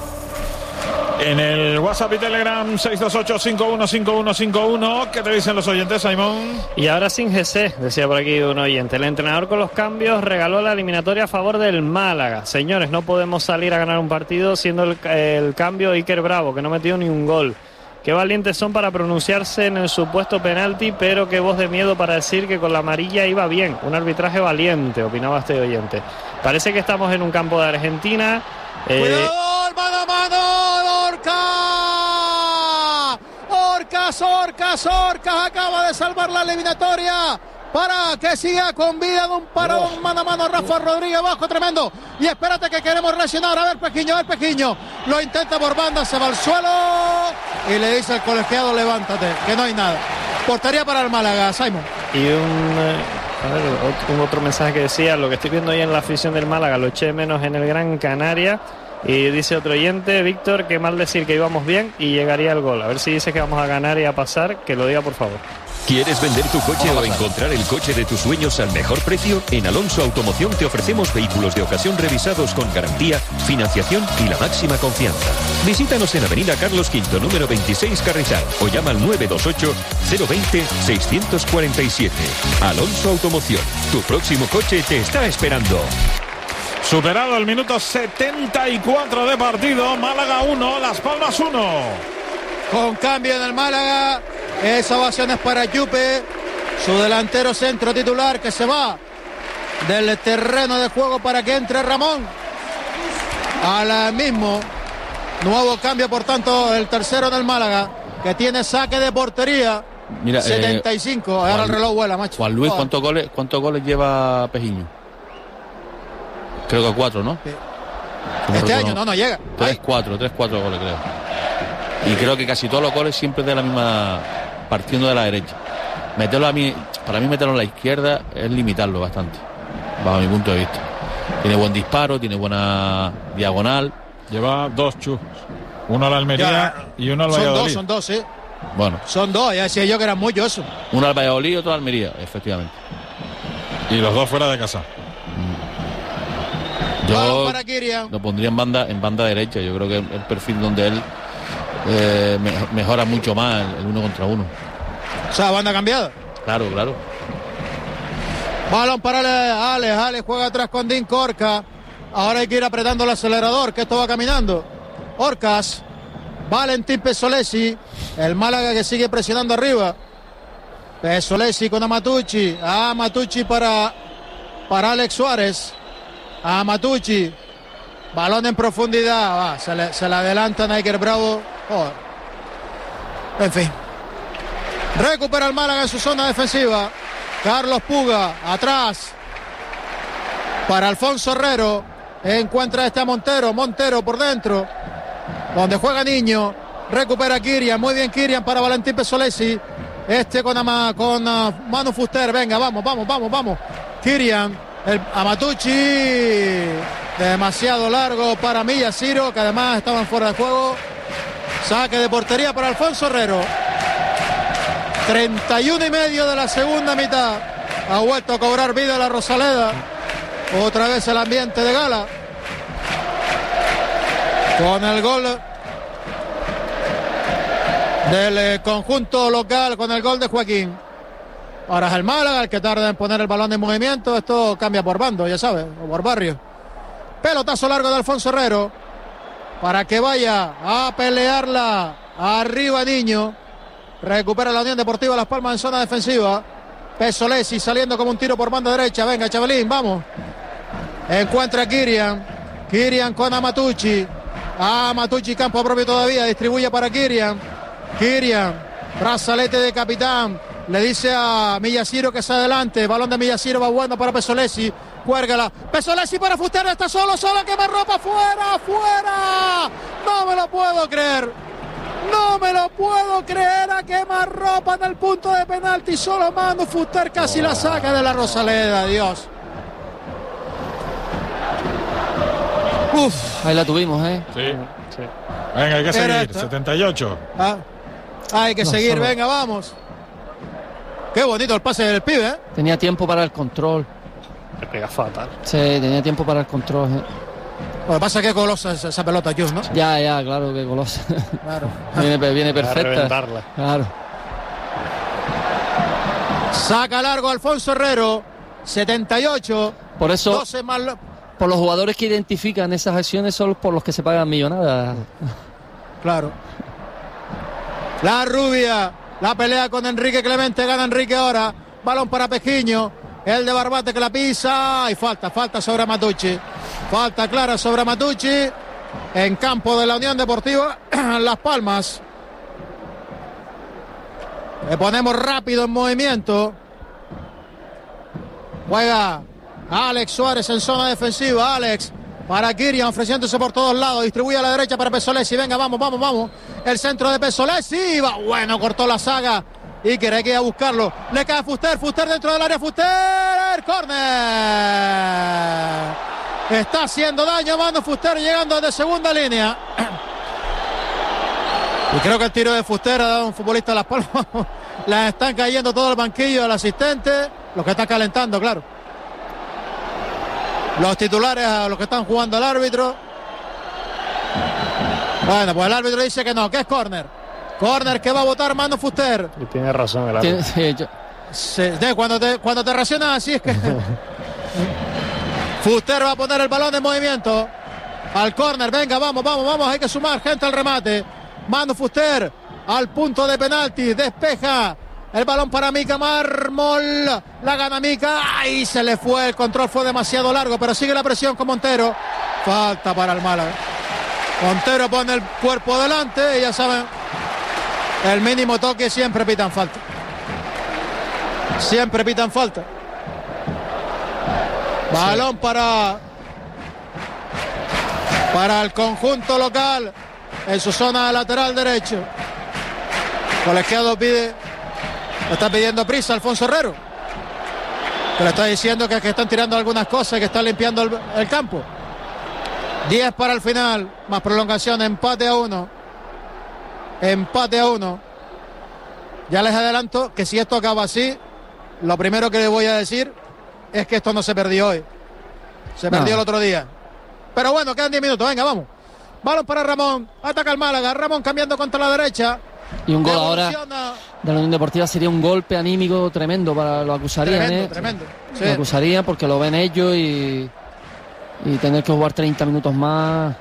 En el WhatsApp y Telegram seis dos ocho, cinco uno cinco uno cinco uno. ¿Qué te dicen los oyentes, Simón? Y ahora sin G C, decía por aquí un oyente. El entrenador con los cambios regaló la eliminatoria a favor del Málaga. Señores, no podemos salir a ganar un partido siendo el, el cambio Iker Bravo, que no metió ni un gol. Qué valientes son para pronunciarse en el supuesto penalti, pero qué voz de miedo para decir que con la amarilla iba bien. Un arbitraje valiente, opinaba este oyente. Parece que estamos en un campo de Argentina. Eh... ¡Cuidado! ¡Mano a mano! ¡Orca! ¡Orcas, Orcas, Orcas! Acaba de salvar la eliminatoria para que siga con vida de un parón oh. mano a mano. Rafa Rodríguez abajo, tremendo. Y espérate que queremos reaccionar. A ver, Pejiño, a ver, Pejiño. Lo intenta por banda, se va al suelo. Y le dice al colegiado, levántate, que no hay nada. Portería para el Málaga, Simon. Y un, eh, a ver, otro, un otro mensaje que decía, lo que estoy viendo hoy en la afición del Málaga, lo eché menos en el Gran Canaria. Y dice otro oyente, Víctor, que mal decir que íbamos bien y llegaría el gol. A ver si dice que vamos a ganar y a pasar, que lo diga por favor. ¿Quieres vender tu coche o encontrar el coche de tus sueños al mejor precio? En Alonso Automoción te ofrecemos vehículos de ocasión revisados con garantía, financiación y la máxima confianza. Visítanos en Avenida Carlos quinto, número veintiséis, Carrizal, o llama al nueve dos ocho, cero dos cero, seis cuatro siete. Alonso Automoción, tu próximo coche te está esperando. Superado el minuto setenta y cuatro de partido, Málaga uno, Las Palmas uno. Con cambio en el Málaga, esa ovación es para Yupe, su delantero centro titular que se va del terreno de juego para que entre Ramón. Al mismo, nuevo cambio, por tanto, el tercero del Málaga, que tiene saque de portería. Mira, setenta y cinco, eh, ahora Juan, el reloj vuela, macho. Juan Luis, ¿cuántos goles, cuántos goles lleva Pejiño? Creo que cuatro, ¿no? Sí. Este año no, no llega. Tres, cuatro, tres, cuatro goles creo. Y creo que casi todos los goles siempre de la misma, partiendo de la derecha. Meterlo a mí, para mí meterlo a la izquierda es limitarlo bastante, bajo mi punto de vista. Tiene buen disparo, tiene buena diagonal. Lleva dos chus, uno a la Almería ya, y uno al Valladolid. Son dos, son dos, sí. Bueno. Son dos, ya decía yo que eran muy yosos. Uno al Valladolid y otro al Almería, efectivamente. Y los dos fuera de casa. Yo lo pondría en banda en banda derecha. Yo creo que el perfil donde él eh, mejora mucho más el uno contra uno. O sea, banda cambiada. Claro, claro. Balón para Alex, Alex juega atrás con Dean Corca. ahora hay que ir apretando el acelerador, que esto va caminando. Orcas, Valentín Pesolesi, el Málaga que sigue presionando arriba. Pesolesi con Amatucci, Amatucci para, para Alex Suárez. Amatucci, balón en profundidad, va, se, le, se le adelanta Níker Bravo. Joder. En fin, recupera el Málaga en su zona defensiva. Carlos Puga, atrás para Alfonso Herrero. Encuentra este a Montero, Montero por dentro, donde juega Niño. Recupera Kirian, muy bien Kirian para Valentín Pesolesi. Este con, Ama, con uh, Manu Fuster, venga, vamos, vamos, vamos, vamos. Kirian, el Amatucci, demasiado largo para Millaciro, que además estaban fuera de juego. Saque de portería para Alfonso Herrero. treinta y uno y medio de la segunda mitad. Ha vuelto a cobrar vida la Rosaleda. Otra vez el ambiente de gala. Con el gol del eh, conjunto local, con el gol de Joaquín. Ahora es el Málaga el que tarda en poner el balón en movimiento. Esto cambia por bando, ya sabes, o por barrio. Pelotazo largo de Alfonso Herrero para que vaya a pelearla arriba Niño. Recupera la Unión Deportiva Las Palmas en zona defensiva. Pesolesi saliendo como un tiro por banda derecha. Venga, Chavalín, vamos. Encuentra a Kirian. Kirian con Amatucci. Amatucci, campo propio todavía. Distribuye para Kirian. Kirian, brazalete de capitán. Le dice a Millaciro que se adelante. Balón de Millaciro, va bueno para Pesolesi. Cuérgala. Pesolesi para Fuster. Está solo, solo. Quema ropa. ¡Fuera, fuera! No me lo puedo creer. No me lo puedo creer. A quemar ropa en el punto de penalti. Solo Manu Fuster casi la saca de la Rosaleda. Dios. Uf. Ahí la tuvimos, ¿eh? Sí. sí. Venga, hay que seguir. setenta y ocho. Ah, hay que no, seguir. Solo. Venga, vamos. Qué bonito el pase del pibe, ¿eh? Tenía tiempo para el control. Le pega fatal. Sí, tenía tiempo para el control. ¿eh? Lo que pasa es que es golosa esa, esa pelota, Jus, ¿no? Ya, ya, claro que golosa. Claro. viene, viene perfecta. Claro. Saca largo Alfonso Herrero. setenta y ocho. Por eso, doce más... por los jugadores que identifican esas acciones son por los que se pagan millonadas. Claro. La Rubia. La pelea con Enrique Clemente. Gana Enrique ahora. Balón para Pejiño. El de Barbate que la pisa. Y falta, falta sobre Matucci. Falta clara sobre Matucci. En campo de la Unión Deportiva Las Palmas. Le ponemos rápido en movimiento. Juega Alex Suárez en zona defensiva. Alex para Kirian, ofreciéndose por todos lados. Distribuye a la derecha para Pesolesi. Venga, vamos, vamos, vamos. El centro de Pesolesi. Va bueno, cortó la saga. Y quiere que ir a buscarlo. Le cae Fuster. Fuster dentro del área. Fuster. Córner. Está haciendo daño Manu Fuster, llegando de segunda línea. Y creo que el tiro de Fuster ha dado un futbolista a Las Palmas. Le están cayendo todo el banquillo del asistente. Los que están calentando, claro. Los titulares a los que están jugando al árbitro. Bueno, pues el árbitro dice que no, que es córner. Córner que va a votar Manu Fuster. Y tiene razón el árbitro. Sí, yo... sí, cuando te, cuando te racionas así es que... Fuster va a poner el balón en movimiento. Al córner, venga, vamos, vamos, vamos. Hay que sumar gente al remate. Manu Fuster al punto de penalti. Despeja. El balón para Mika Mármol. La gana Mika. ¡Ay! Se le fue. El control fue demasiado largo. Pero sigue la presión con Montero. Falta para el Málaga. Montero pone el cuerpo adelante. Y ya saben, el mínimo toque siempre pitan falta. Siempre pitan falta. Balón para Para el conjunto local. En su zona lateral derecho. Colegiado pide. Le está pidiendo prisa Alfonso Herrero, que le está diciendo que, que están tirando algunas cosas, que están limpiando el, el campo. diez para el final, más prolongación, empate a uno. Empate a uno. Ya les adelanto que si esto acaba así, lo primero que les voy a decir es que esto no se perdió hoy. Se perdió no. el otro día. Pero bueno, quedan diez minutos, venga, vamos. Balón para Ramón, ataca el Málaga. Ramón cambiando contra la derecha. Y un gol ahora de la Unión Deportiva sería un golpe anímico tremendo para lo acusarían, tremendo, ¿eh? Tremendo, sí. Lo acusarían porque lo ven ellos y, y tener que jugar treinta minutos más.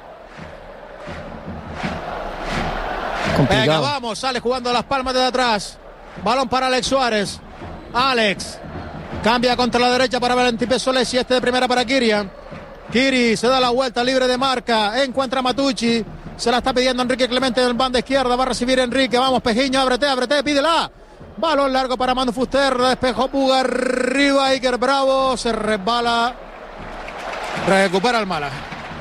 Complicado. Venga, vamos, sale jugando las palmas de atrás. Balón para Alex Suárez. Alex cambia contra la derecha para Valentín Pesolesi, este de primera para Kirian. Kiri se da la vuelta, libre de marca, encuentra a Matucci, se la está pidiendo Enrique Clemente en el banda izquierda, va a recibir Enrique, vamos Pejiño, ábrete, ábrete, pídela. Balón largo para Manu Fuster, despejó Puga, arriba Iker Bravo, se resbala, recupera el Málaga.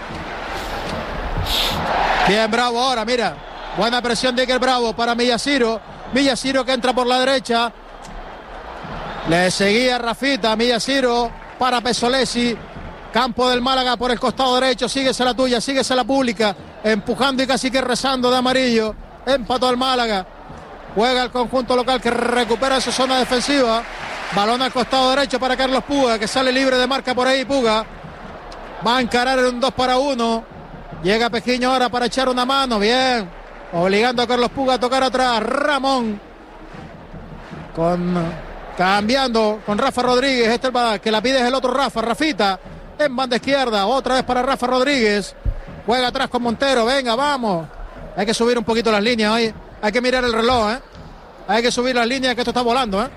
Bien Bravo ahora, mira, buena presión de Iker Bravo para Millasiro, Millasiro que entra por la derecha, le seguía Rafita, Millasiro para Pesolesi. Campo del Málaga por el costado derecho, síguese la tuya, síguese la pública, empujando y casi que rezando de amarillo, empató el Málaga, juega el conjunto local que recupera su zona defensiva, balón al costado derecho para Carlos Puga, que sale libre de marca por ahí. Puga va a encarar en un dos para uno, llega Pejiño ahora para echar una mano, bien, obligando a Carlos Puga a tocar atrás, Ramón, con cambiando con Rafa Rodríguez, este que la pide es el otro Rafa, Rafita, en banda izquierda, otra vez para Rafa Rodríguez, juega atrás con Montero, venga, vamos, hay que subir un poquito las líneas hoy, hay que mirar el reloj, ¿eh? Hay que subir las líneas que esto está volando, ¿eh?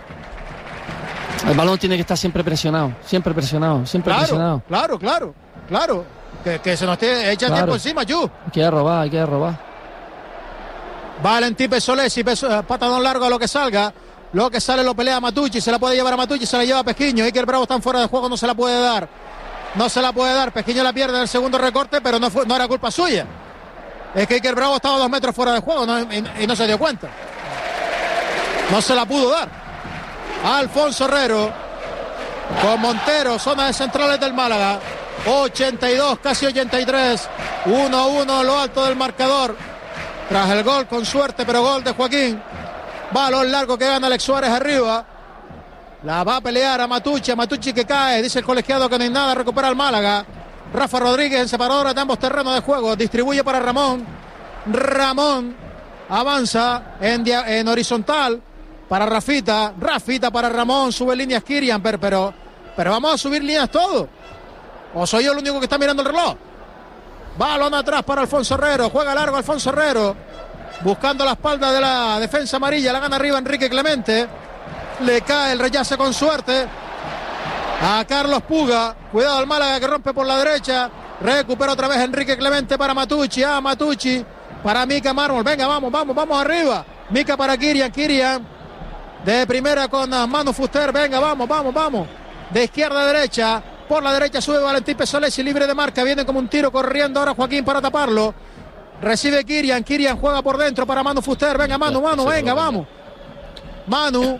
El balón tiene que estar siempre presionado, siempre presionado, siempre claro, presionado. Claro, claro, claro, que, que se nos tiene, echa claro. tiempo encima, Yu. Hay que robar, hay que robar. Valentín Pesolesi, Peso, patadón largo a lo que salga, lo que sale lo pelea Matucci, se la puede llevar a Matucci, se la lleva a Pejiño, Iker Bravo está fuera de juego, no se la puede dar. No se la puede dar, Pejiño la pierde en el segundo recorte, pero no, fue, no era culpa suya. Es que Iker Bravo estaba dos metros fuera de juego, ¿no? y, y no se dio cuenta. No se la pudo dar. Alfonso Herrero con Montero, zona de centrales del Málaga. ochenta y dos, casi ochenta y tres. uno a uno, lo alto del marcador. Tras el gol, con suerte, pero gol de Joaquín. Balón largo que gana Alex Suárez arriba. La va a pelear a Matucci, a Matucci que cae, dice el colegiado que no hay nada, recupera el Málaga. Rafa Rodríguez en separadora de ambos terrenos de juego, distribuye para Ramón. Ramón avanza en, dia- en horizontal para Rafita, Rafita para Ramón, sube líneas Kirian, pero, pero, pero vamos a subir líneas todos. ¿O soy yo el único que está mirando el reloj? Balón atrás para Alfonso Herrero, juega largo Alfonso Herrero, buscando la espalda de la defensa amarilla, la gana arriba Enrique Clemente. Le cae el rechace con suerte a Carlos Puga. Cuidado al Málaga que rompe por la derecha. Recupera otra vez Enrique Clemente para Matucci. Ah, Matucci para Mika Mármol. Venga, vamos, vamos, vamos arriba. Mika para Kirian. Kirian de primera con Manu Fuster. Venga, vamos, vamos, vamos. De izquierda a derecha. Por la derecha sube Valentín Pesolesi, libre de marca. Viene como un tiro corriendo ahora Joaquín para taparlo. Recibe Kirian. Kirian juega por dentro para Manu Fuster. Venga, Manu, Manu, venga, vamos. Manu.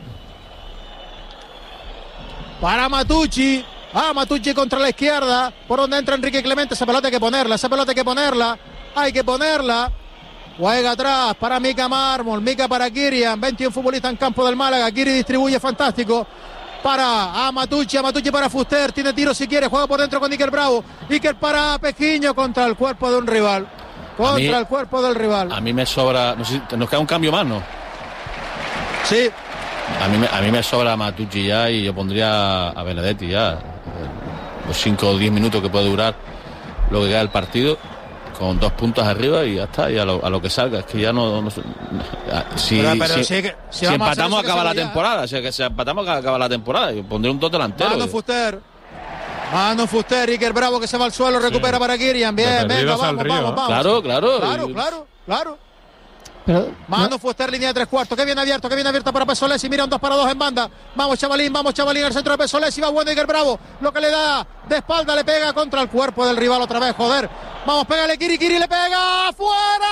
Para Matucci, ah, Matucci contra la izquierda, por donde entra Enrique Clemente, esa pelota hay que ponerla, esa pelota hay que ponerla, hay que ponerla, juega atrás para Mika Mármol, Mika para Kirian, veintiún futbolistas en campo del Málaga, Kiri distribuye fantástico, para a Matucci, a Matucci para Fuster, tiene tiro si quiere, juega por dentro con Iker Bravo, Iker para Pejiño contra el cuerpo de un rival, contra mí, el cuerpo del rival. A mí me sobra, no sé, nos queda un cambio más, ¿no? Sí. A mí, a mí me sobra Matucci ya y yo pondría a Benedetti ya. Los cinco o diez minutos que puede durar lo que queda del partido, con dos puntos arriba y ya está, y a lo, a lo que salga. Es que ya no... no, no si, pero, pero si, si, que, si, si empatamos acaba la ya. temporada. Si, si empatamos acaba la temporada. Yo pondré un dos delantero. Manu Fuster. Manu Fuster, Iker Bravo que se va al suelo, recupera sí. para Kirian. Bien, venga, vamos, vamos, vamos. Claro, claro. Claro, claro, claro. Pero, Manu no. Fuster, línea de tres cuartos, que viene abierto, que viene abierto para Pesolesi, mira un dos para dos en banda, vamos Chavalín, vamos Chavalín, al centro de Pesolesi, va bueno Iker Bravo, lo que le da de espalda, le pega contra el cuerpo del rival otra vez, joder, vamos, pégale Kiri, Kiri le pega, ¡fuera!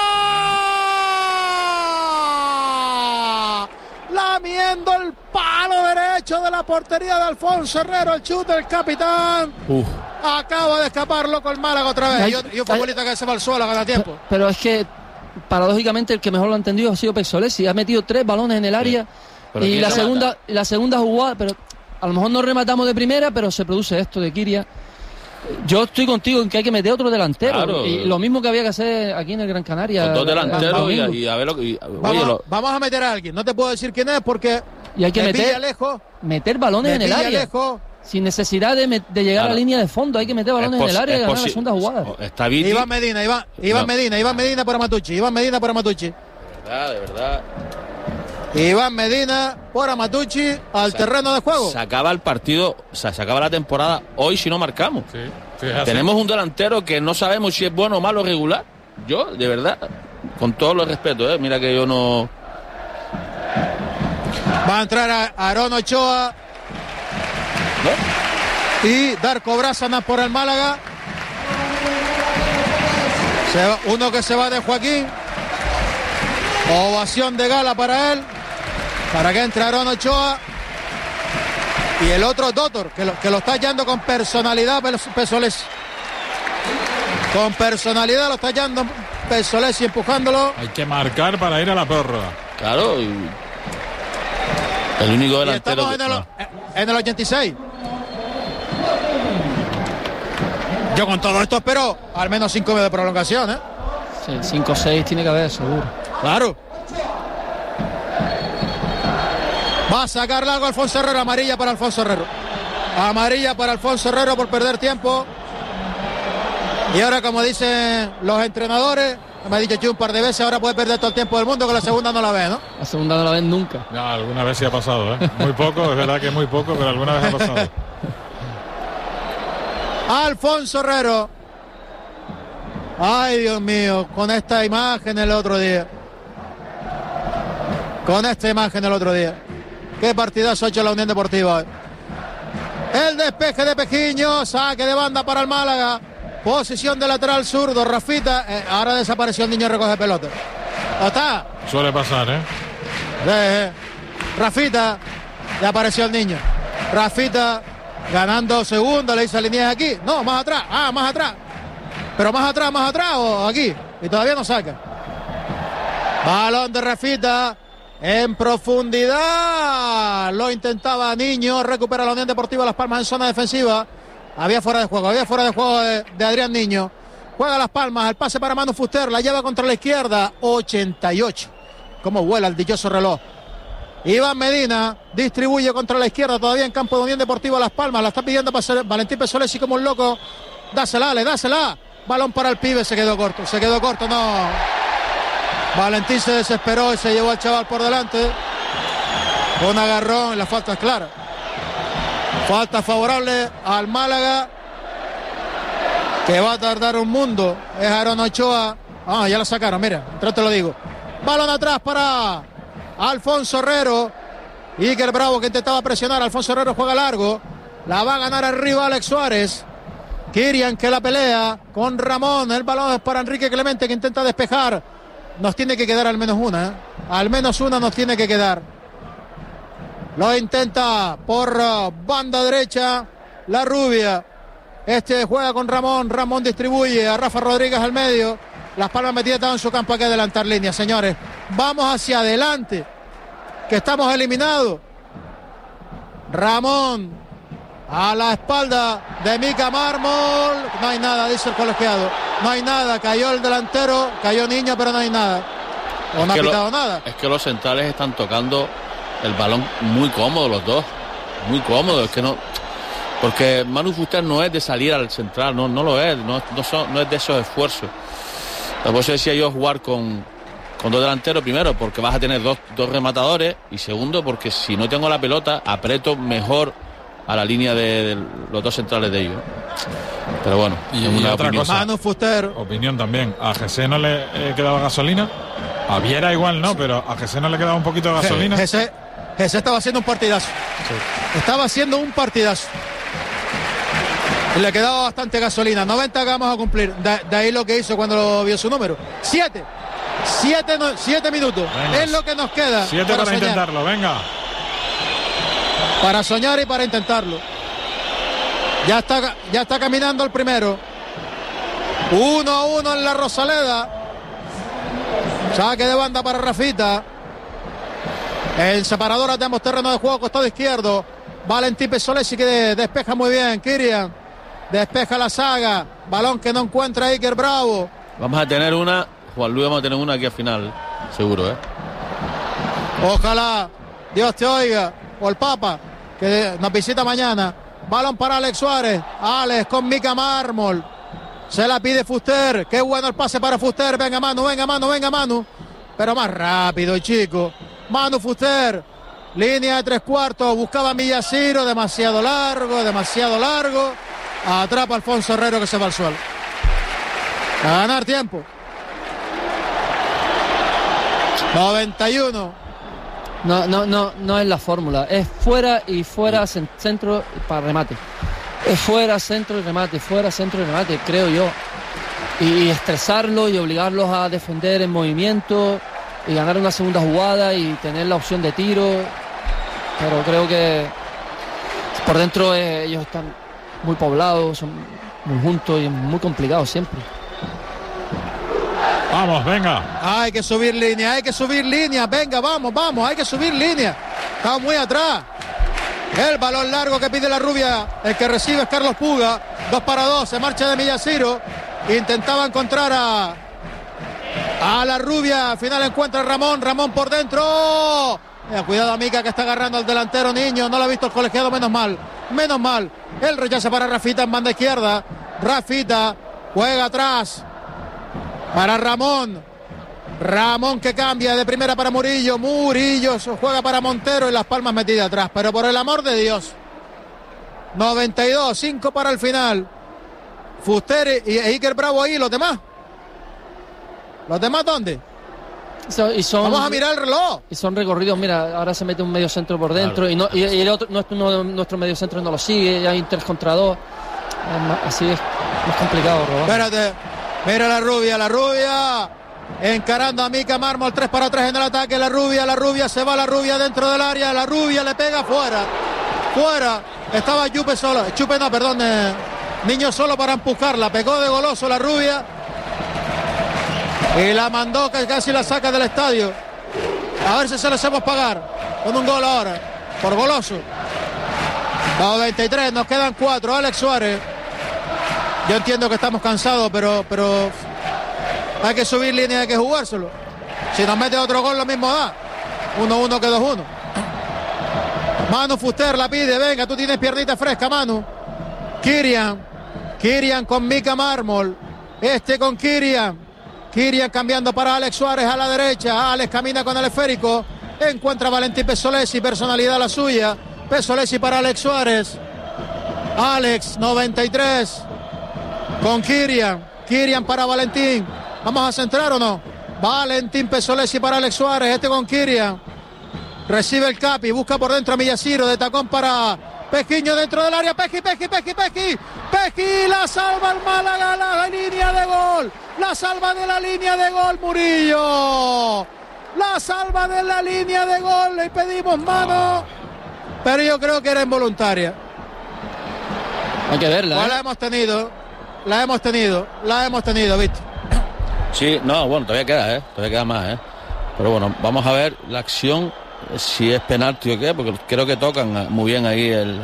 Lamiendo el palo derecho de la portería de Alfonso Herrero, el chute del capitán, Uf. acaba de escapar loco el Málaga otra vez, hay, y un futbolista que se va al suelo, gana tiempo. Pero, pero es que paradójicamente el que mejor lo ha entendido ha sido Pesolesi, ha metido tres balones en el área sí. y la segunda, la segunda jugada, pero a lo mejor no rematamos de primera, pero se produce esto de Kirian. Yo estoy contigo en que hay que meter otro delantero, claro. y lo mismo que había que hacer aquí en el Gran Canaria. Con dos delanteros y, y a ver lo que... Y, vamos, oye, lo... vamos a meter a alguien, no te puedo decir quién es porque y hay que meter, lejos, meter balones en el área. Lejos, sin necesidad de, me, de llegar claro. a la línea de fondo. Hay que meter balones en el área y ganar la segunda jugada. Está Viti. Iván Medina, Iván, Iván no. Medina, Iván Medina por Amatucci, Iván Medina por Amatucci. De verdad, de verdad. Iván Medina por Amatucci al se, terreno de juego. Se acaba el partido, o sea, se acaba la temporada hoy si no marcamos. Sí, sí, tenemos un delantero que no sabemos si es bueno o malo o regular. Yo, de verdad, con todo los respetos, ¿eh? Mira que yo no... Va a entrar a Aarón Ochoa ¿no? y Darko Brazana por el Málaga. Se va, uno que se va de Joaquín. Ovación de gala para él. Para que entre Aarón Ochoa. Y el otro Dotor, que lo, que lo está hallando con personalidad Pesolesi. Con personalidad lo está hallando Pesolesi, empujándolo. Hay que marcar para ir a la prórroga. Claro. Y... el único delantero. Y estamos en el, en el ochenta y seis. Yo con todo esto espero al menos cinco de prolongación, ¿eh? Sí, cinco o seis tiene que haber, seguro. Claro. Va a sacar largo Alfonso Herrero. Amarilla para Alfonso Herrero. Amarilla para Alfonso Herrero por perder tiempo. Y ahora, como dicen los entrenadores, me ha dicho yo un par de veces, ahora puede perder todo el tiempo del mundo, que la segunda no la ve, ¿no? La segunda no la ven nunca. No, alguna vez sí ha pasado, ¿eh? Muy poco, es verdad que muy poco, pero alguna vez ha pasado. Alfonso Herrero. Ay, Dios mío, con esta imagen el otro día. Con esta imagen el otro día. Qué partidazo ha hecho la Unión Deportiva hoy. El despeje de Pejiño, saque de banda para el Málaga. Posición de lateral zurdo, Rafita. Eh, ahora desapareció el niño, recoge pelota. ¿No está? Suele pasar, ¿eh? eh Rafita, ya apareció el niño. Rafita ganando segundo, le dice a Liniers aquí. No, más atrás, ah, más atrás. Pero más atrás, más atrás o aquí. Y todavía no saca. Balón de Rafita en profundidad. Lo intentaba Niño, recupera la Unión Deportiva Las Palmas en zona defensiva. Había fuera de juego, había fuera de juego de, de Adrián Niño. Juega Las Palmas, el pase para Manu Fuster, la lleva contra la izquierda, ochenta y ocho. Cómo vuela el dichoso reloj. Iván Medina distribuye contra la izquierda, todavía en campo de Unión Deportiva Las Palmas. La está pidiendo para Valentín Pesolesi como un loco. Dásela, le dásela. Balón para el pibe, se quedó corto, se quedó corto, no. Valentín se desesperó y se llevó al chaval por delante. Un agarrón, la falta es clara. Falta favorable al Málaga, que va a tardar un mundo. Es Aarón Ochoa. Ah, ya lo sacaron, mira, entonces te lo digo. Balón atrás para Alfonso Herrero. Iker Bravo, que intentaba presionar. Alfonso Herrero juega largo. La va a ganar arriba Alex Suárez. Kirian, que la pelea con Ramón. El balón es para Enrique Clemente, que intenta despejar. Nos tiene que quedar al menos una, ¿eh? Al menos una nos tiene que quedar. Lo intenta por uh, banda derecha la rubia. Este juega con Ramón. Ramón distribuye a Rafa Rodríguez al medio. Las Palmas metidas en su campo. Hay que adelantar línea, señores. Vamos hacia adelante, que estamos eliminados. Ramón a la espalda de Mica Mármol. No hay nada, dice el colegiado. No hay nada. Cayó el delantero, cayó Niño, pero no hay nada. O no ha pitado nada. Es que los centrales están tocando el balón muy cómodo los dos, muy cómodo, es que no, porque Manu Fuster no es de salir al central, no, no lo es, no, no, son, no es de esos esfuerzos. Por eso decía yo jugar con, con dos delanteros, primero porque vas a tener dos, dos rematadores, y segundo porque si no tengo la pelota aprieto mejor a la línea de, de los dos centrales de ellos. Pero bueno, y, una y otra opinión. cosa, Manu Fuster. Opinión también, a José no le eh, quedaba gasolina, a Viera igual no, pero a José no le quedaba un poquito de gasolina. José Ese estaba haciendo un partidazo. Sí. Estaba haciendo un partidazo. Y le quedaba bastante gasolina. noventa que vamos a cumplir. De, de ahí lo que hizo cuando vio su número. Siete. Siete, no, siete minutos. Venga. Es lo que nos queda. Siete para, para intentarlo, venga. Para soñar y para intentarlo. Ya está, ya está caminando el primero. Uno a uno en la Rosaleda. Saque de banda para Rafita. En separadoras de ambos terrenos de juego, costado izquierdo. Valentín Pesolesi que despeja muy bien. Kirian despeja la saga. Balón que no encuentra Iker Bravo. Vamos a tener una, Juan Luis, vamos a tener una aquí al final, seguro, ¿eh? Ojalá Dios te oiga, o el Papa, que nos visita mañana. balón para Alex Suárez. Alex con Mika Mármol. Se la pide Fuster. Qué bueno el pase para Fuster. Venga Manu, venga Manu, venga Manu. Pero más rápido, chico. Manu Fuster. Línea de tres cuartos. Buscaba a Millaciro. Demasiado largo, demasiado largo. Atrapa a Alfonso Herrero que se va al suelo. A ganar tiempo. noventa y uno. No, no, no, no es la fórmula. Es fuera y fuera, centro para remate. Es fuera, centro y remate, fuera, centro y remate, creo yo. Y estresarlos y obligarlos a defender en movimiento y ganar una segunda jugada y tener la opción de tiro. Pero creo que por dentro eh, ellos están muy poblados, son muy juntos y es muy complicado siempre. Vamos, venga. Hay que subir línea, hay que subir línea. Venga, vamos, vamos, hay que subir línea. Está muy atrás. El balón largo que pide la rubia. El que recibe es Carlos Puga. Dos para dos. Se marcha de Millaciro. Intentaba encontrar a, a la rubia. Al final encuentra a Ramón. Ramón por dentro. Eh, cuidado, Mica, que está agarrando al delantero niño. No lo ha visto el colegiado, menos mal. Menos mal. El rechazo para Rafita en banda izquierda. Rafita juega atrás para Ramón. Ramón que cambia de primera para Murillo. Murillo juega para Montero y Las Palmas metida atrás. Pero por el amor de Dios. noventa y dos, cinco para el final. Fuster y Iker Bravo ahí. ¿Los demás? ¿Los demás dónde? So, y son, Vamos a mirar el reloj. Y son recorridos. Mira, ahora se mete un medio centro por dentro. Claro. Y, no, y, y el otro, nuestro, no, nuestro medio centro no lo sigue. Hay un tres contra dos. Así es más complicado, Roberto. Espérate. Mira la rubia, la rubia. Encarando a Mika Mármol, tres para tres en el ataque. La rubia, la rubia, se va la rubia dentro del área. La rubia le pega fuera. Fuera. Estaba Chupe solo. Chupe no, perdón. Eh, niño solo para empujarla. Pegó de goloso la rubia. Y la mandó, que casi la saca del estadio. A ver si se le hacemos pagar. Con un gol ahora. Por goloso. noventa y tres, nos quedan cuatro. Alex Suárez. Yo entiendo que estamos cansados, pero, pero hay que subir línea, hay que jugárselo. Si nos mete otro gol, lo mismo da. uno uno que dos uno. Manu Fuster la pide. Venga, tú tienes piernita fresca, Manu. Kirian. Kirian con Mika Mármol. Este con Kirian. Kirian cambiando para Alex Suárez a la derecha. Alex camina con el esférico. Encuentra a Valentín Pesolesi. Personalidad la suya. Pesolesi para Alex Suárez. Alex, noventa y tres. Con Kirian. Kirian para Valentín. ¿Vamos a centrar o no? Valentín Pesolesi para Alex Suárez. Este con Kirian. Recibe el Capi. Busca por dentro a Millaciro. De tacón para Pejiño dentro del área. Peji, Peji, Peji, Peji. Peji la salva el Málaga. La, la línea de gol. La salva de la línea de gol, Murillo. La salva de la línea de gol. Le pedimos mano. Pero yo creo que era involuntaria. Hay que verla. Pues ¿eh? la hemos tenido. La hemos tenido. La hemos tenido, ¿viste? Sí, no, bueno, todavía queda, ¿eh? Todavía queda más, ¿eh? Pero bueno, vamos a ver la acción, si es penalti o qué, porque creo que tocan muy bien ahí el...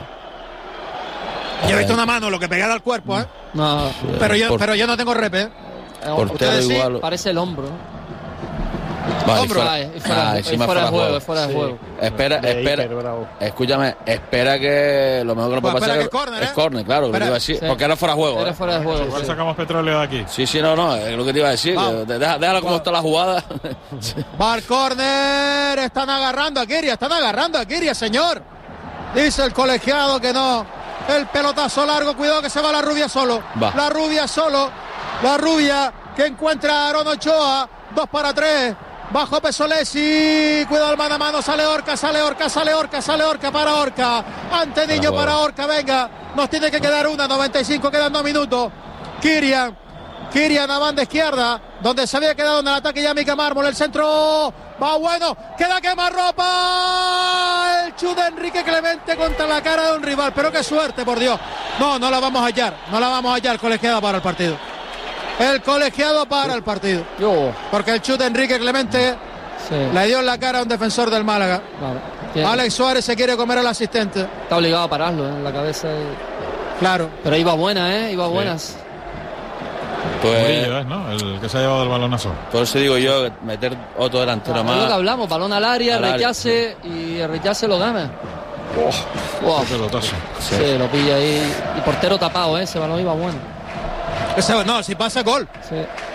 Yo he visto una mano, lo que pegara al cuerpo, ¿eh? No. Pero yo, Por... pero yo no tengo rep, ¿eh? Portero sí, igual... Parece el hombro. Vale, hombro. Fuera, Ah, es fuera, ah, es encima fuera de juego, juego. es fuera de Sí. juego. Espera, De espera, Iker Bravo. escúchame, espera que lo mejor que no puede Pues espera pasar que es córner, es ¿eh? córner, claro, lo que Espera. te iba a decir, Sí. porque era fuera de juego. Era ¿eh? fuera de juego. Igual sí. sacamos petróleo de aquí. Sí, sí, no, no, es lo que te iba a decir, Vamos. que deja, déjala como está la jugada. Va al córner. Están agarrando a Kiria. Están agarrando a Kiria, señor. Dice el colegiado que no. El pelotazo largo. Cuidado que se va la rubia solo. Va. La rubia solo. La rubia que encuentra a Aaron Ochoa. Dos para tres. Bajo Pesolesi. Cuidado el mano a mano. Sale Orca, sale Orca, sale Orca, sale Orca para Orca. Ante Niño para Orca. Venga. Nos tiene que quedar una. noventa y cinco. Quedan dos minutos. Kirian. Kirian a banda izquierda. Donde se había quedado en el ataque ya Mika Mármol. El centro. Va bueno. Queda quemarropa. El chute de Enrique Clemente contra la cara de un rival. Pero qué suerte, por Dios. No, no la vamos a hallar. No la vamos a hallar. Colegiado para el partido. El colegiado para el partido. Yo. Porque el chute de Enrique Clemente Sí. le dio en la cara a un defensor del Málaga. Claro. Tiene- Alex Suárez se quiere comer al asistente. Está obligado a pararlo ¿eh? en la cabeza. y- Claro. Pero iba buena, ¿eh? Iba buenas. Pues, Murillo, ¿eh? ¿no? El que se ha llevado el balonazo. por eso digo yo, meter otro delantero Es lo que más. hablamos, balón al área, Al área, rechace y el rechace lo gana. Oh, wow. Qué pelotazo. Sí. sí, lo pilla ahí. Y portero tapado, ¿eh? Ese balón iba bueno. Ese, no, si pasa gol. Sí.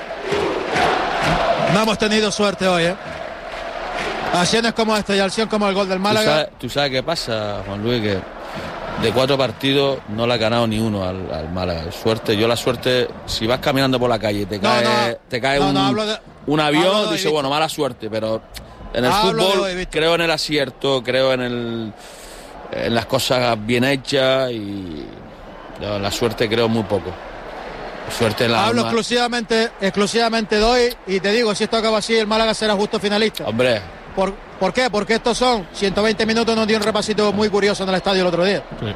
No hemos tenido suerte hoy, ¿eh? Acciones como esta y acción como el gol del Málaga. ¿Tú sabes, tú sabes qué pasa, Juan Luis? Que de cuatro partidos no le ha ganado ni uno al, al Málaga. Suerte, yo la suerte, si vas caminando por la calle y te cae, no, no, te cae no, un, no, de, un avión, dices, bueno, mala suerte, pero en el hablo fútbol hoy, creo en el acierto, creo en el en las cosas bien hechas y no, la suerte creo muy poco. Suerte en la Hablo alma. exclusivamente, exclusivamente de hoy y te digo, si esto acaba así, el Málaga será justo finalista. Hombre. ¿Por, ¿Por qué? Porque estos son ciento veinte minutos, nos dio un repasito muy curioso en el estadio el otro día. Sí.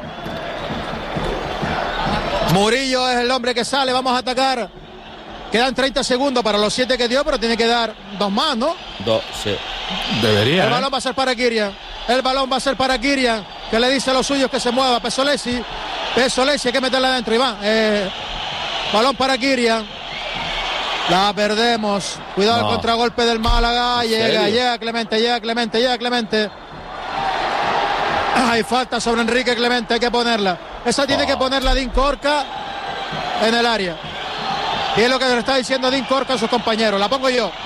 Murillo es el hombre que sale, vamos a atacar. Quedan treinta segundos para los siete que dio, pero tiene que dar dos más, ¿no? Dos, sí. Debería. El ¿eh? balón va a ser para Kirian. El balón va a ser para Kirian, que le dice a los suyos que se mueva. Pesolesi. Pesolesi, hay que meterla adentro, Iván. Eh, balón para Kirian. La perdemos. Cuidado no. El contragolpe del Málaga. Llega, serio? llega Clemente, llega Clemente, llega Clemente. Hay falta sobre Enrique Clemente, hay que ponerla. Esa tiene oh. que ponerla Dean Corca en el área. Y es lo que le está diciendo Dean Corca a sus compañeros. La pongo yo.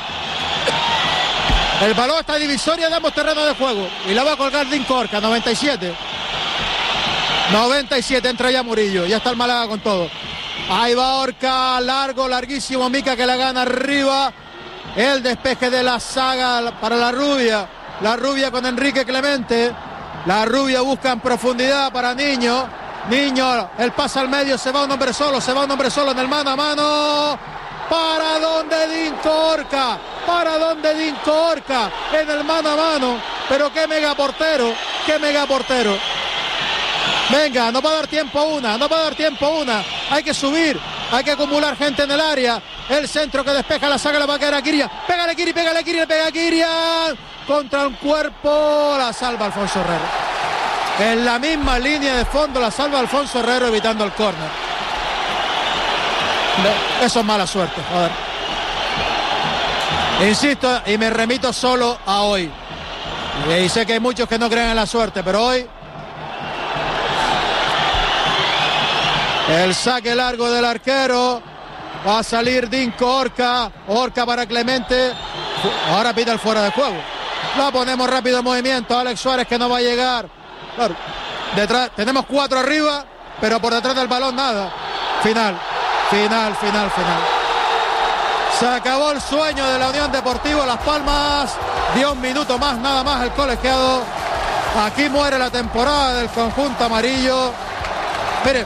El balón está divisoria de ambos terrenos de juego. Y la va a colgar Dean Corca, noventa y siete. noventa y siete, entra ya Murillo. Ya está el Málaga con todo. Ahí va Orca, largo, larguísimo. Mica que la gana arriba. El despeje de la saga para la rubia. La rubia con Enrique Clemente. La rubia busca en profundidad para Niño. Niño, el pase al medio, se va un hombre solo, se va un hombre solo en el mano a mano. ¿Para dónde Dean Corca? ¿Para dónde Dean Corca? En el mano a mano. Pero qué mega portero, qué mega portero. Venga, no va a dar tiempo una, no va a dar tiempo una. Hay que subir, hay que acumular gente en el área. El centro que despeja la saga, la va a caer a Kirian. Pégale Kiri, pégale Kiri, pega a Kirian. Contra un cuerpo, la salva Alfonso Herrero. En la misma línea de fondo la salva Alfonso Herrero evitando el córner. Eso es mala suerte, joder. Insisto y me remito solo a hoy. Y sé que hay muchos que no creen en la suerte, pero hoy el saque largo del arquero. Va a salir Dinko Orca. Orca para Clemente. Ahora pita el fuera de juego. La ponemos rápido en movimiento. Alex Suárez que no va a llegar. Claro. Detrás, tenemos cuatro arriba, pero por detrás del balón nada. Final, final, final, final. Se acabó el sueño de la Unión Deportiva Las Palmas. Dio un minuto más, nada más el colegiado. Aquí muere la temporada del conjunto amarillo. Mire,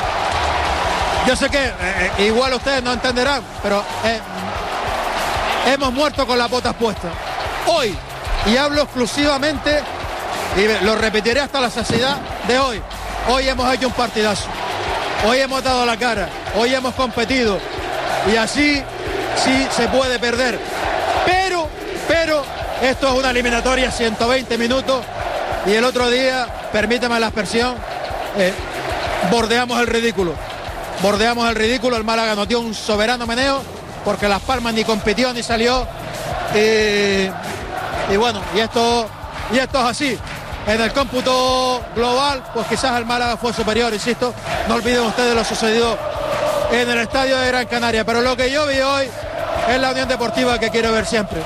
yo sé que eh, igual ustedes no entenderán, pero eh, hemos muerto con las botas puestas. Hoy, y hablo exclusivamente, y lo repetiré hasta la saciedad de hoy, hoy hemos hecho un partidazo. Hoy hemos dado la cara, hoy hemos competido. Y así sí se puede perder. Pero, pero, esto es una eliminatoria, ciento veinte minutos. Y el otro día, permítame la expresión, eh, bordeamos el ridículo. Bordeamos el ridículo, el Málaga nos dio un soberano meneo, porque Las Palmas ni compitió ni salió. Y, y bueno, y esto, y esto es así. En el cómputo global, pues quizás el Málaga fue superior, insisto. No olviden ustedes lo sucedido en el estadio de Gran Canaria. Pero lo que yo vi hoy es la Unión Deportiva que quiero ver siempre.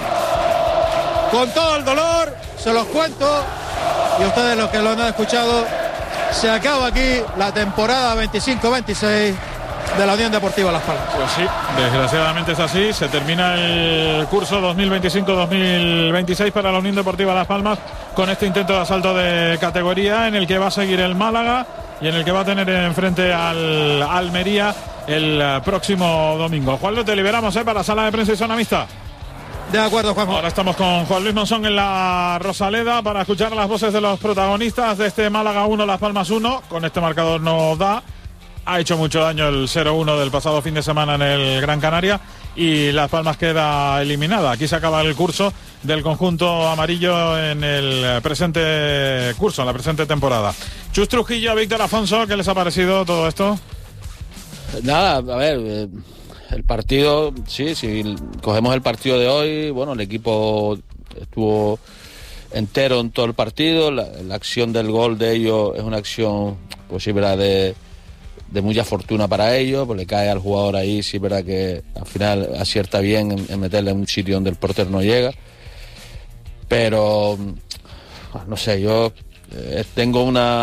Con todo el dolor, se los cuento, y ustedes los que lo han escuchado, se acaba aquí la temporada veinticinco veintiséis de la Unión Deportiva Las Palmas. Pues sí, desgraciadamente es así. Se termina el curso dos mil veinticinco dos mil veintiséis para la Unión Deportiva Las Palmas con este intento de asalto de categoría en el que va a seguir el Málaga y en el que va a tener enfrente al Almería el próximo domingo. Juanlo, te liberamos ¿eh? para la sala de prensa y zona mixta. De acuerdo, Juan. Ahora estamos con Juan Luis Monzón en la Rosaleda para escuchar las voces de los protagonistas de este Málaga uno, Las Palmas uno. Con este marcador nos da. Ha hecho mucho daño el cero uno del pasado fin de semana en el Gran Canaria y Las Palmas queda eliminada. Aquí se acaba el curso del conjunto amarillo en el presente curso, en la presente temporada. Chus Trujillo, Víctor Afonso, ¿qué les ha parecido todo esto? Nada, a ver... Eh... El partido, sí, si cogemos el partido de hoy, bueno, el equipo estuvo entero en todo el partido. La, la acción del gol de ellos es una acción, pues sí, verdad, de, de mucha fortuna para ellos, pues le cae al jugador ahí, sí, verdad que al final acierta bien en, en meterle en un sitio donde el portero no llega. Pero, no sé, yo eh, tengo una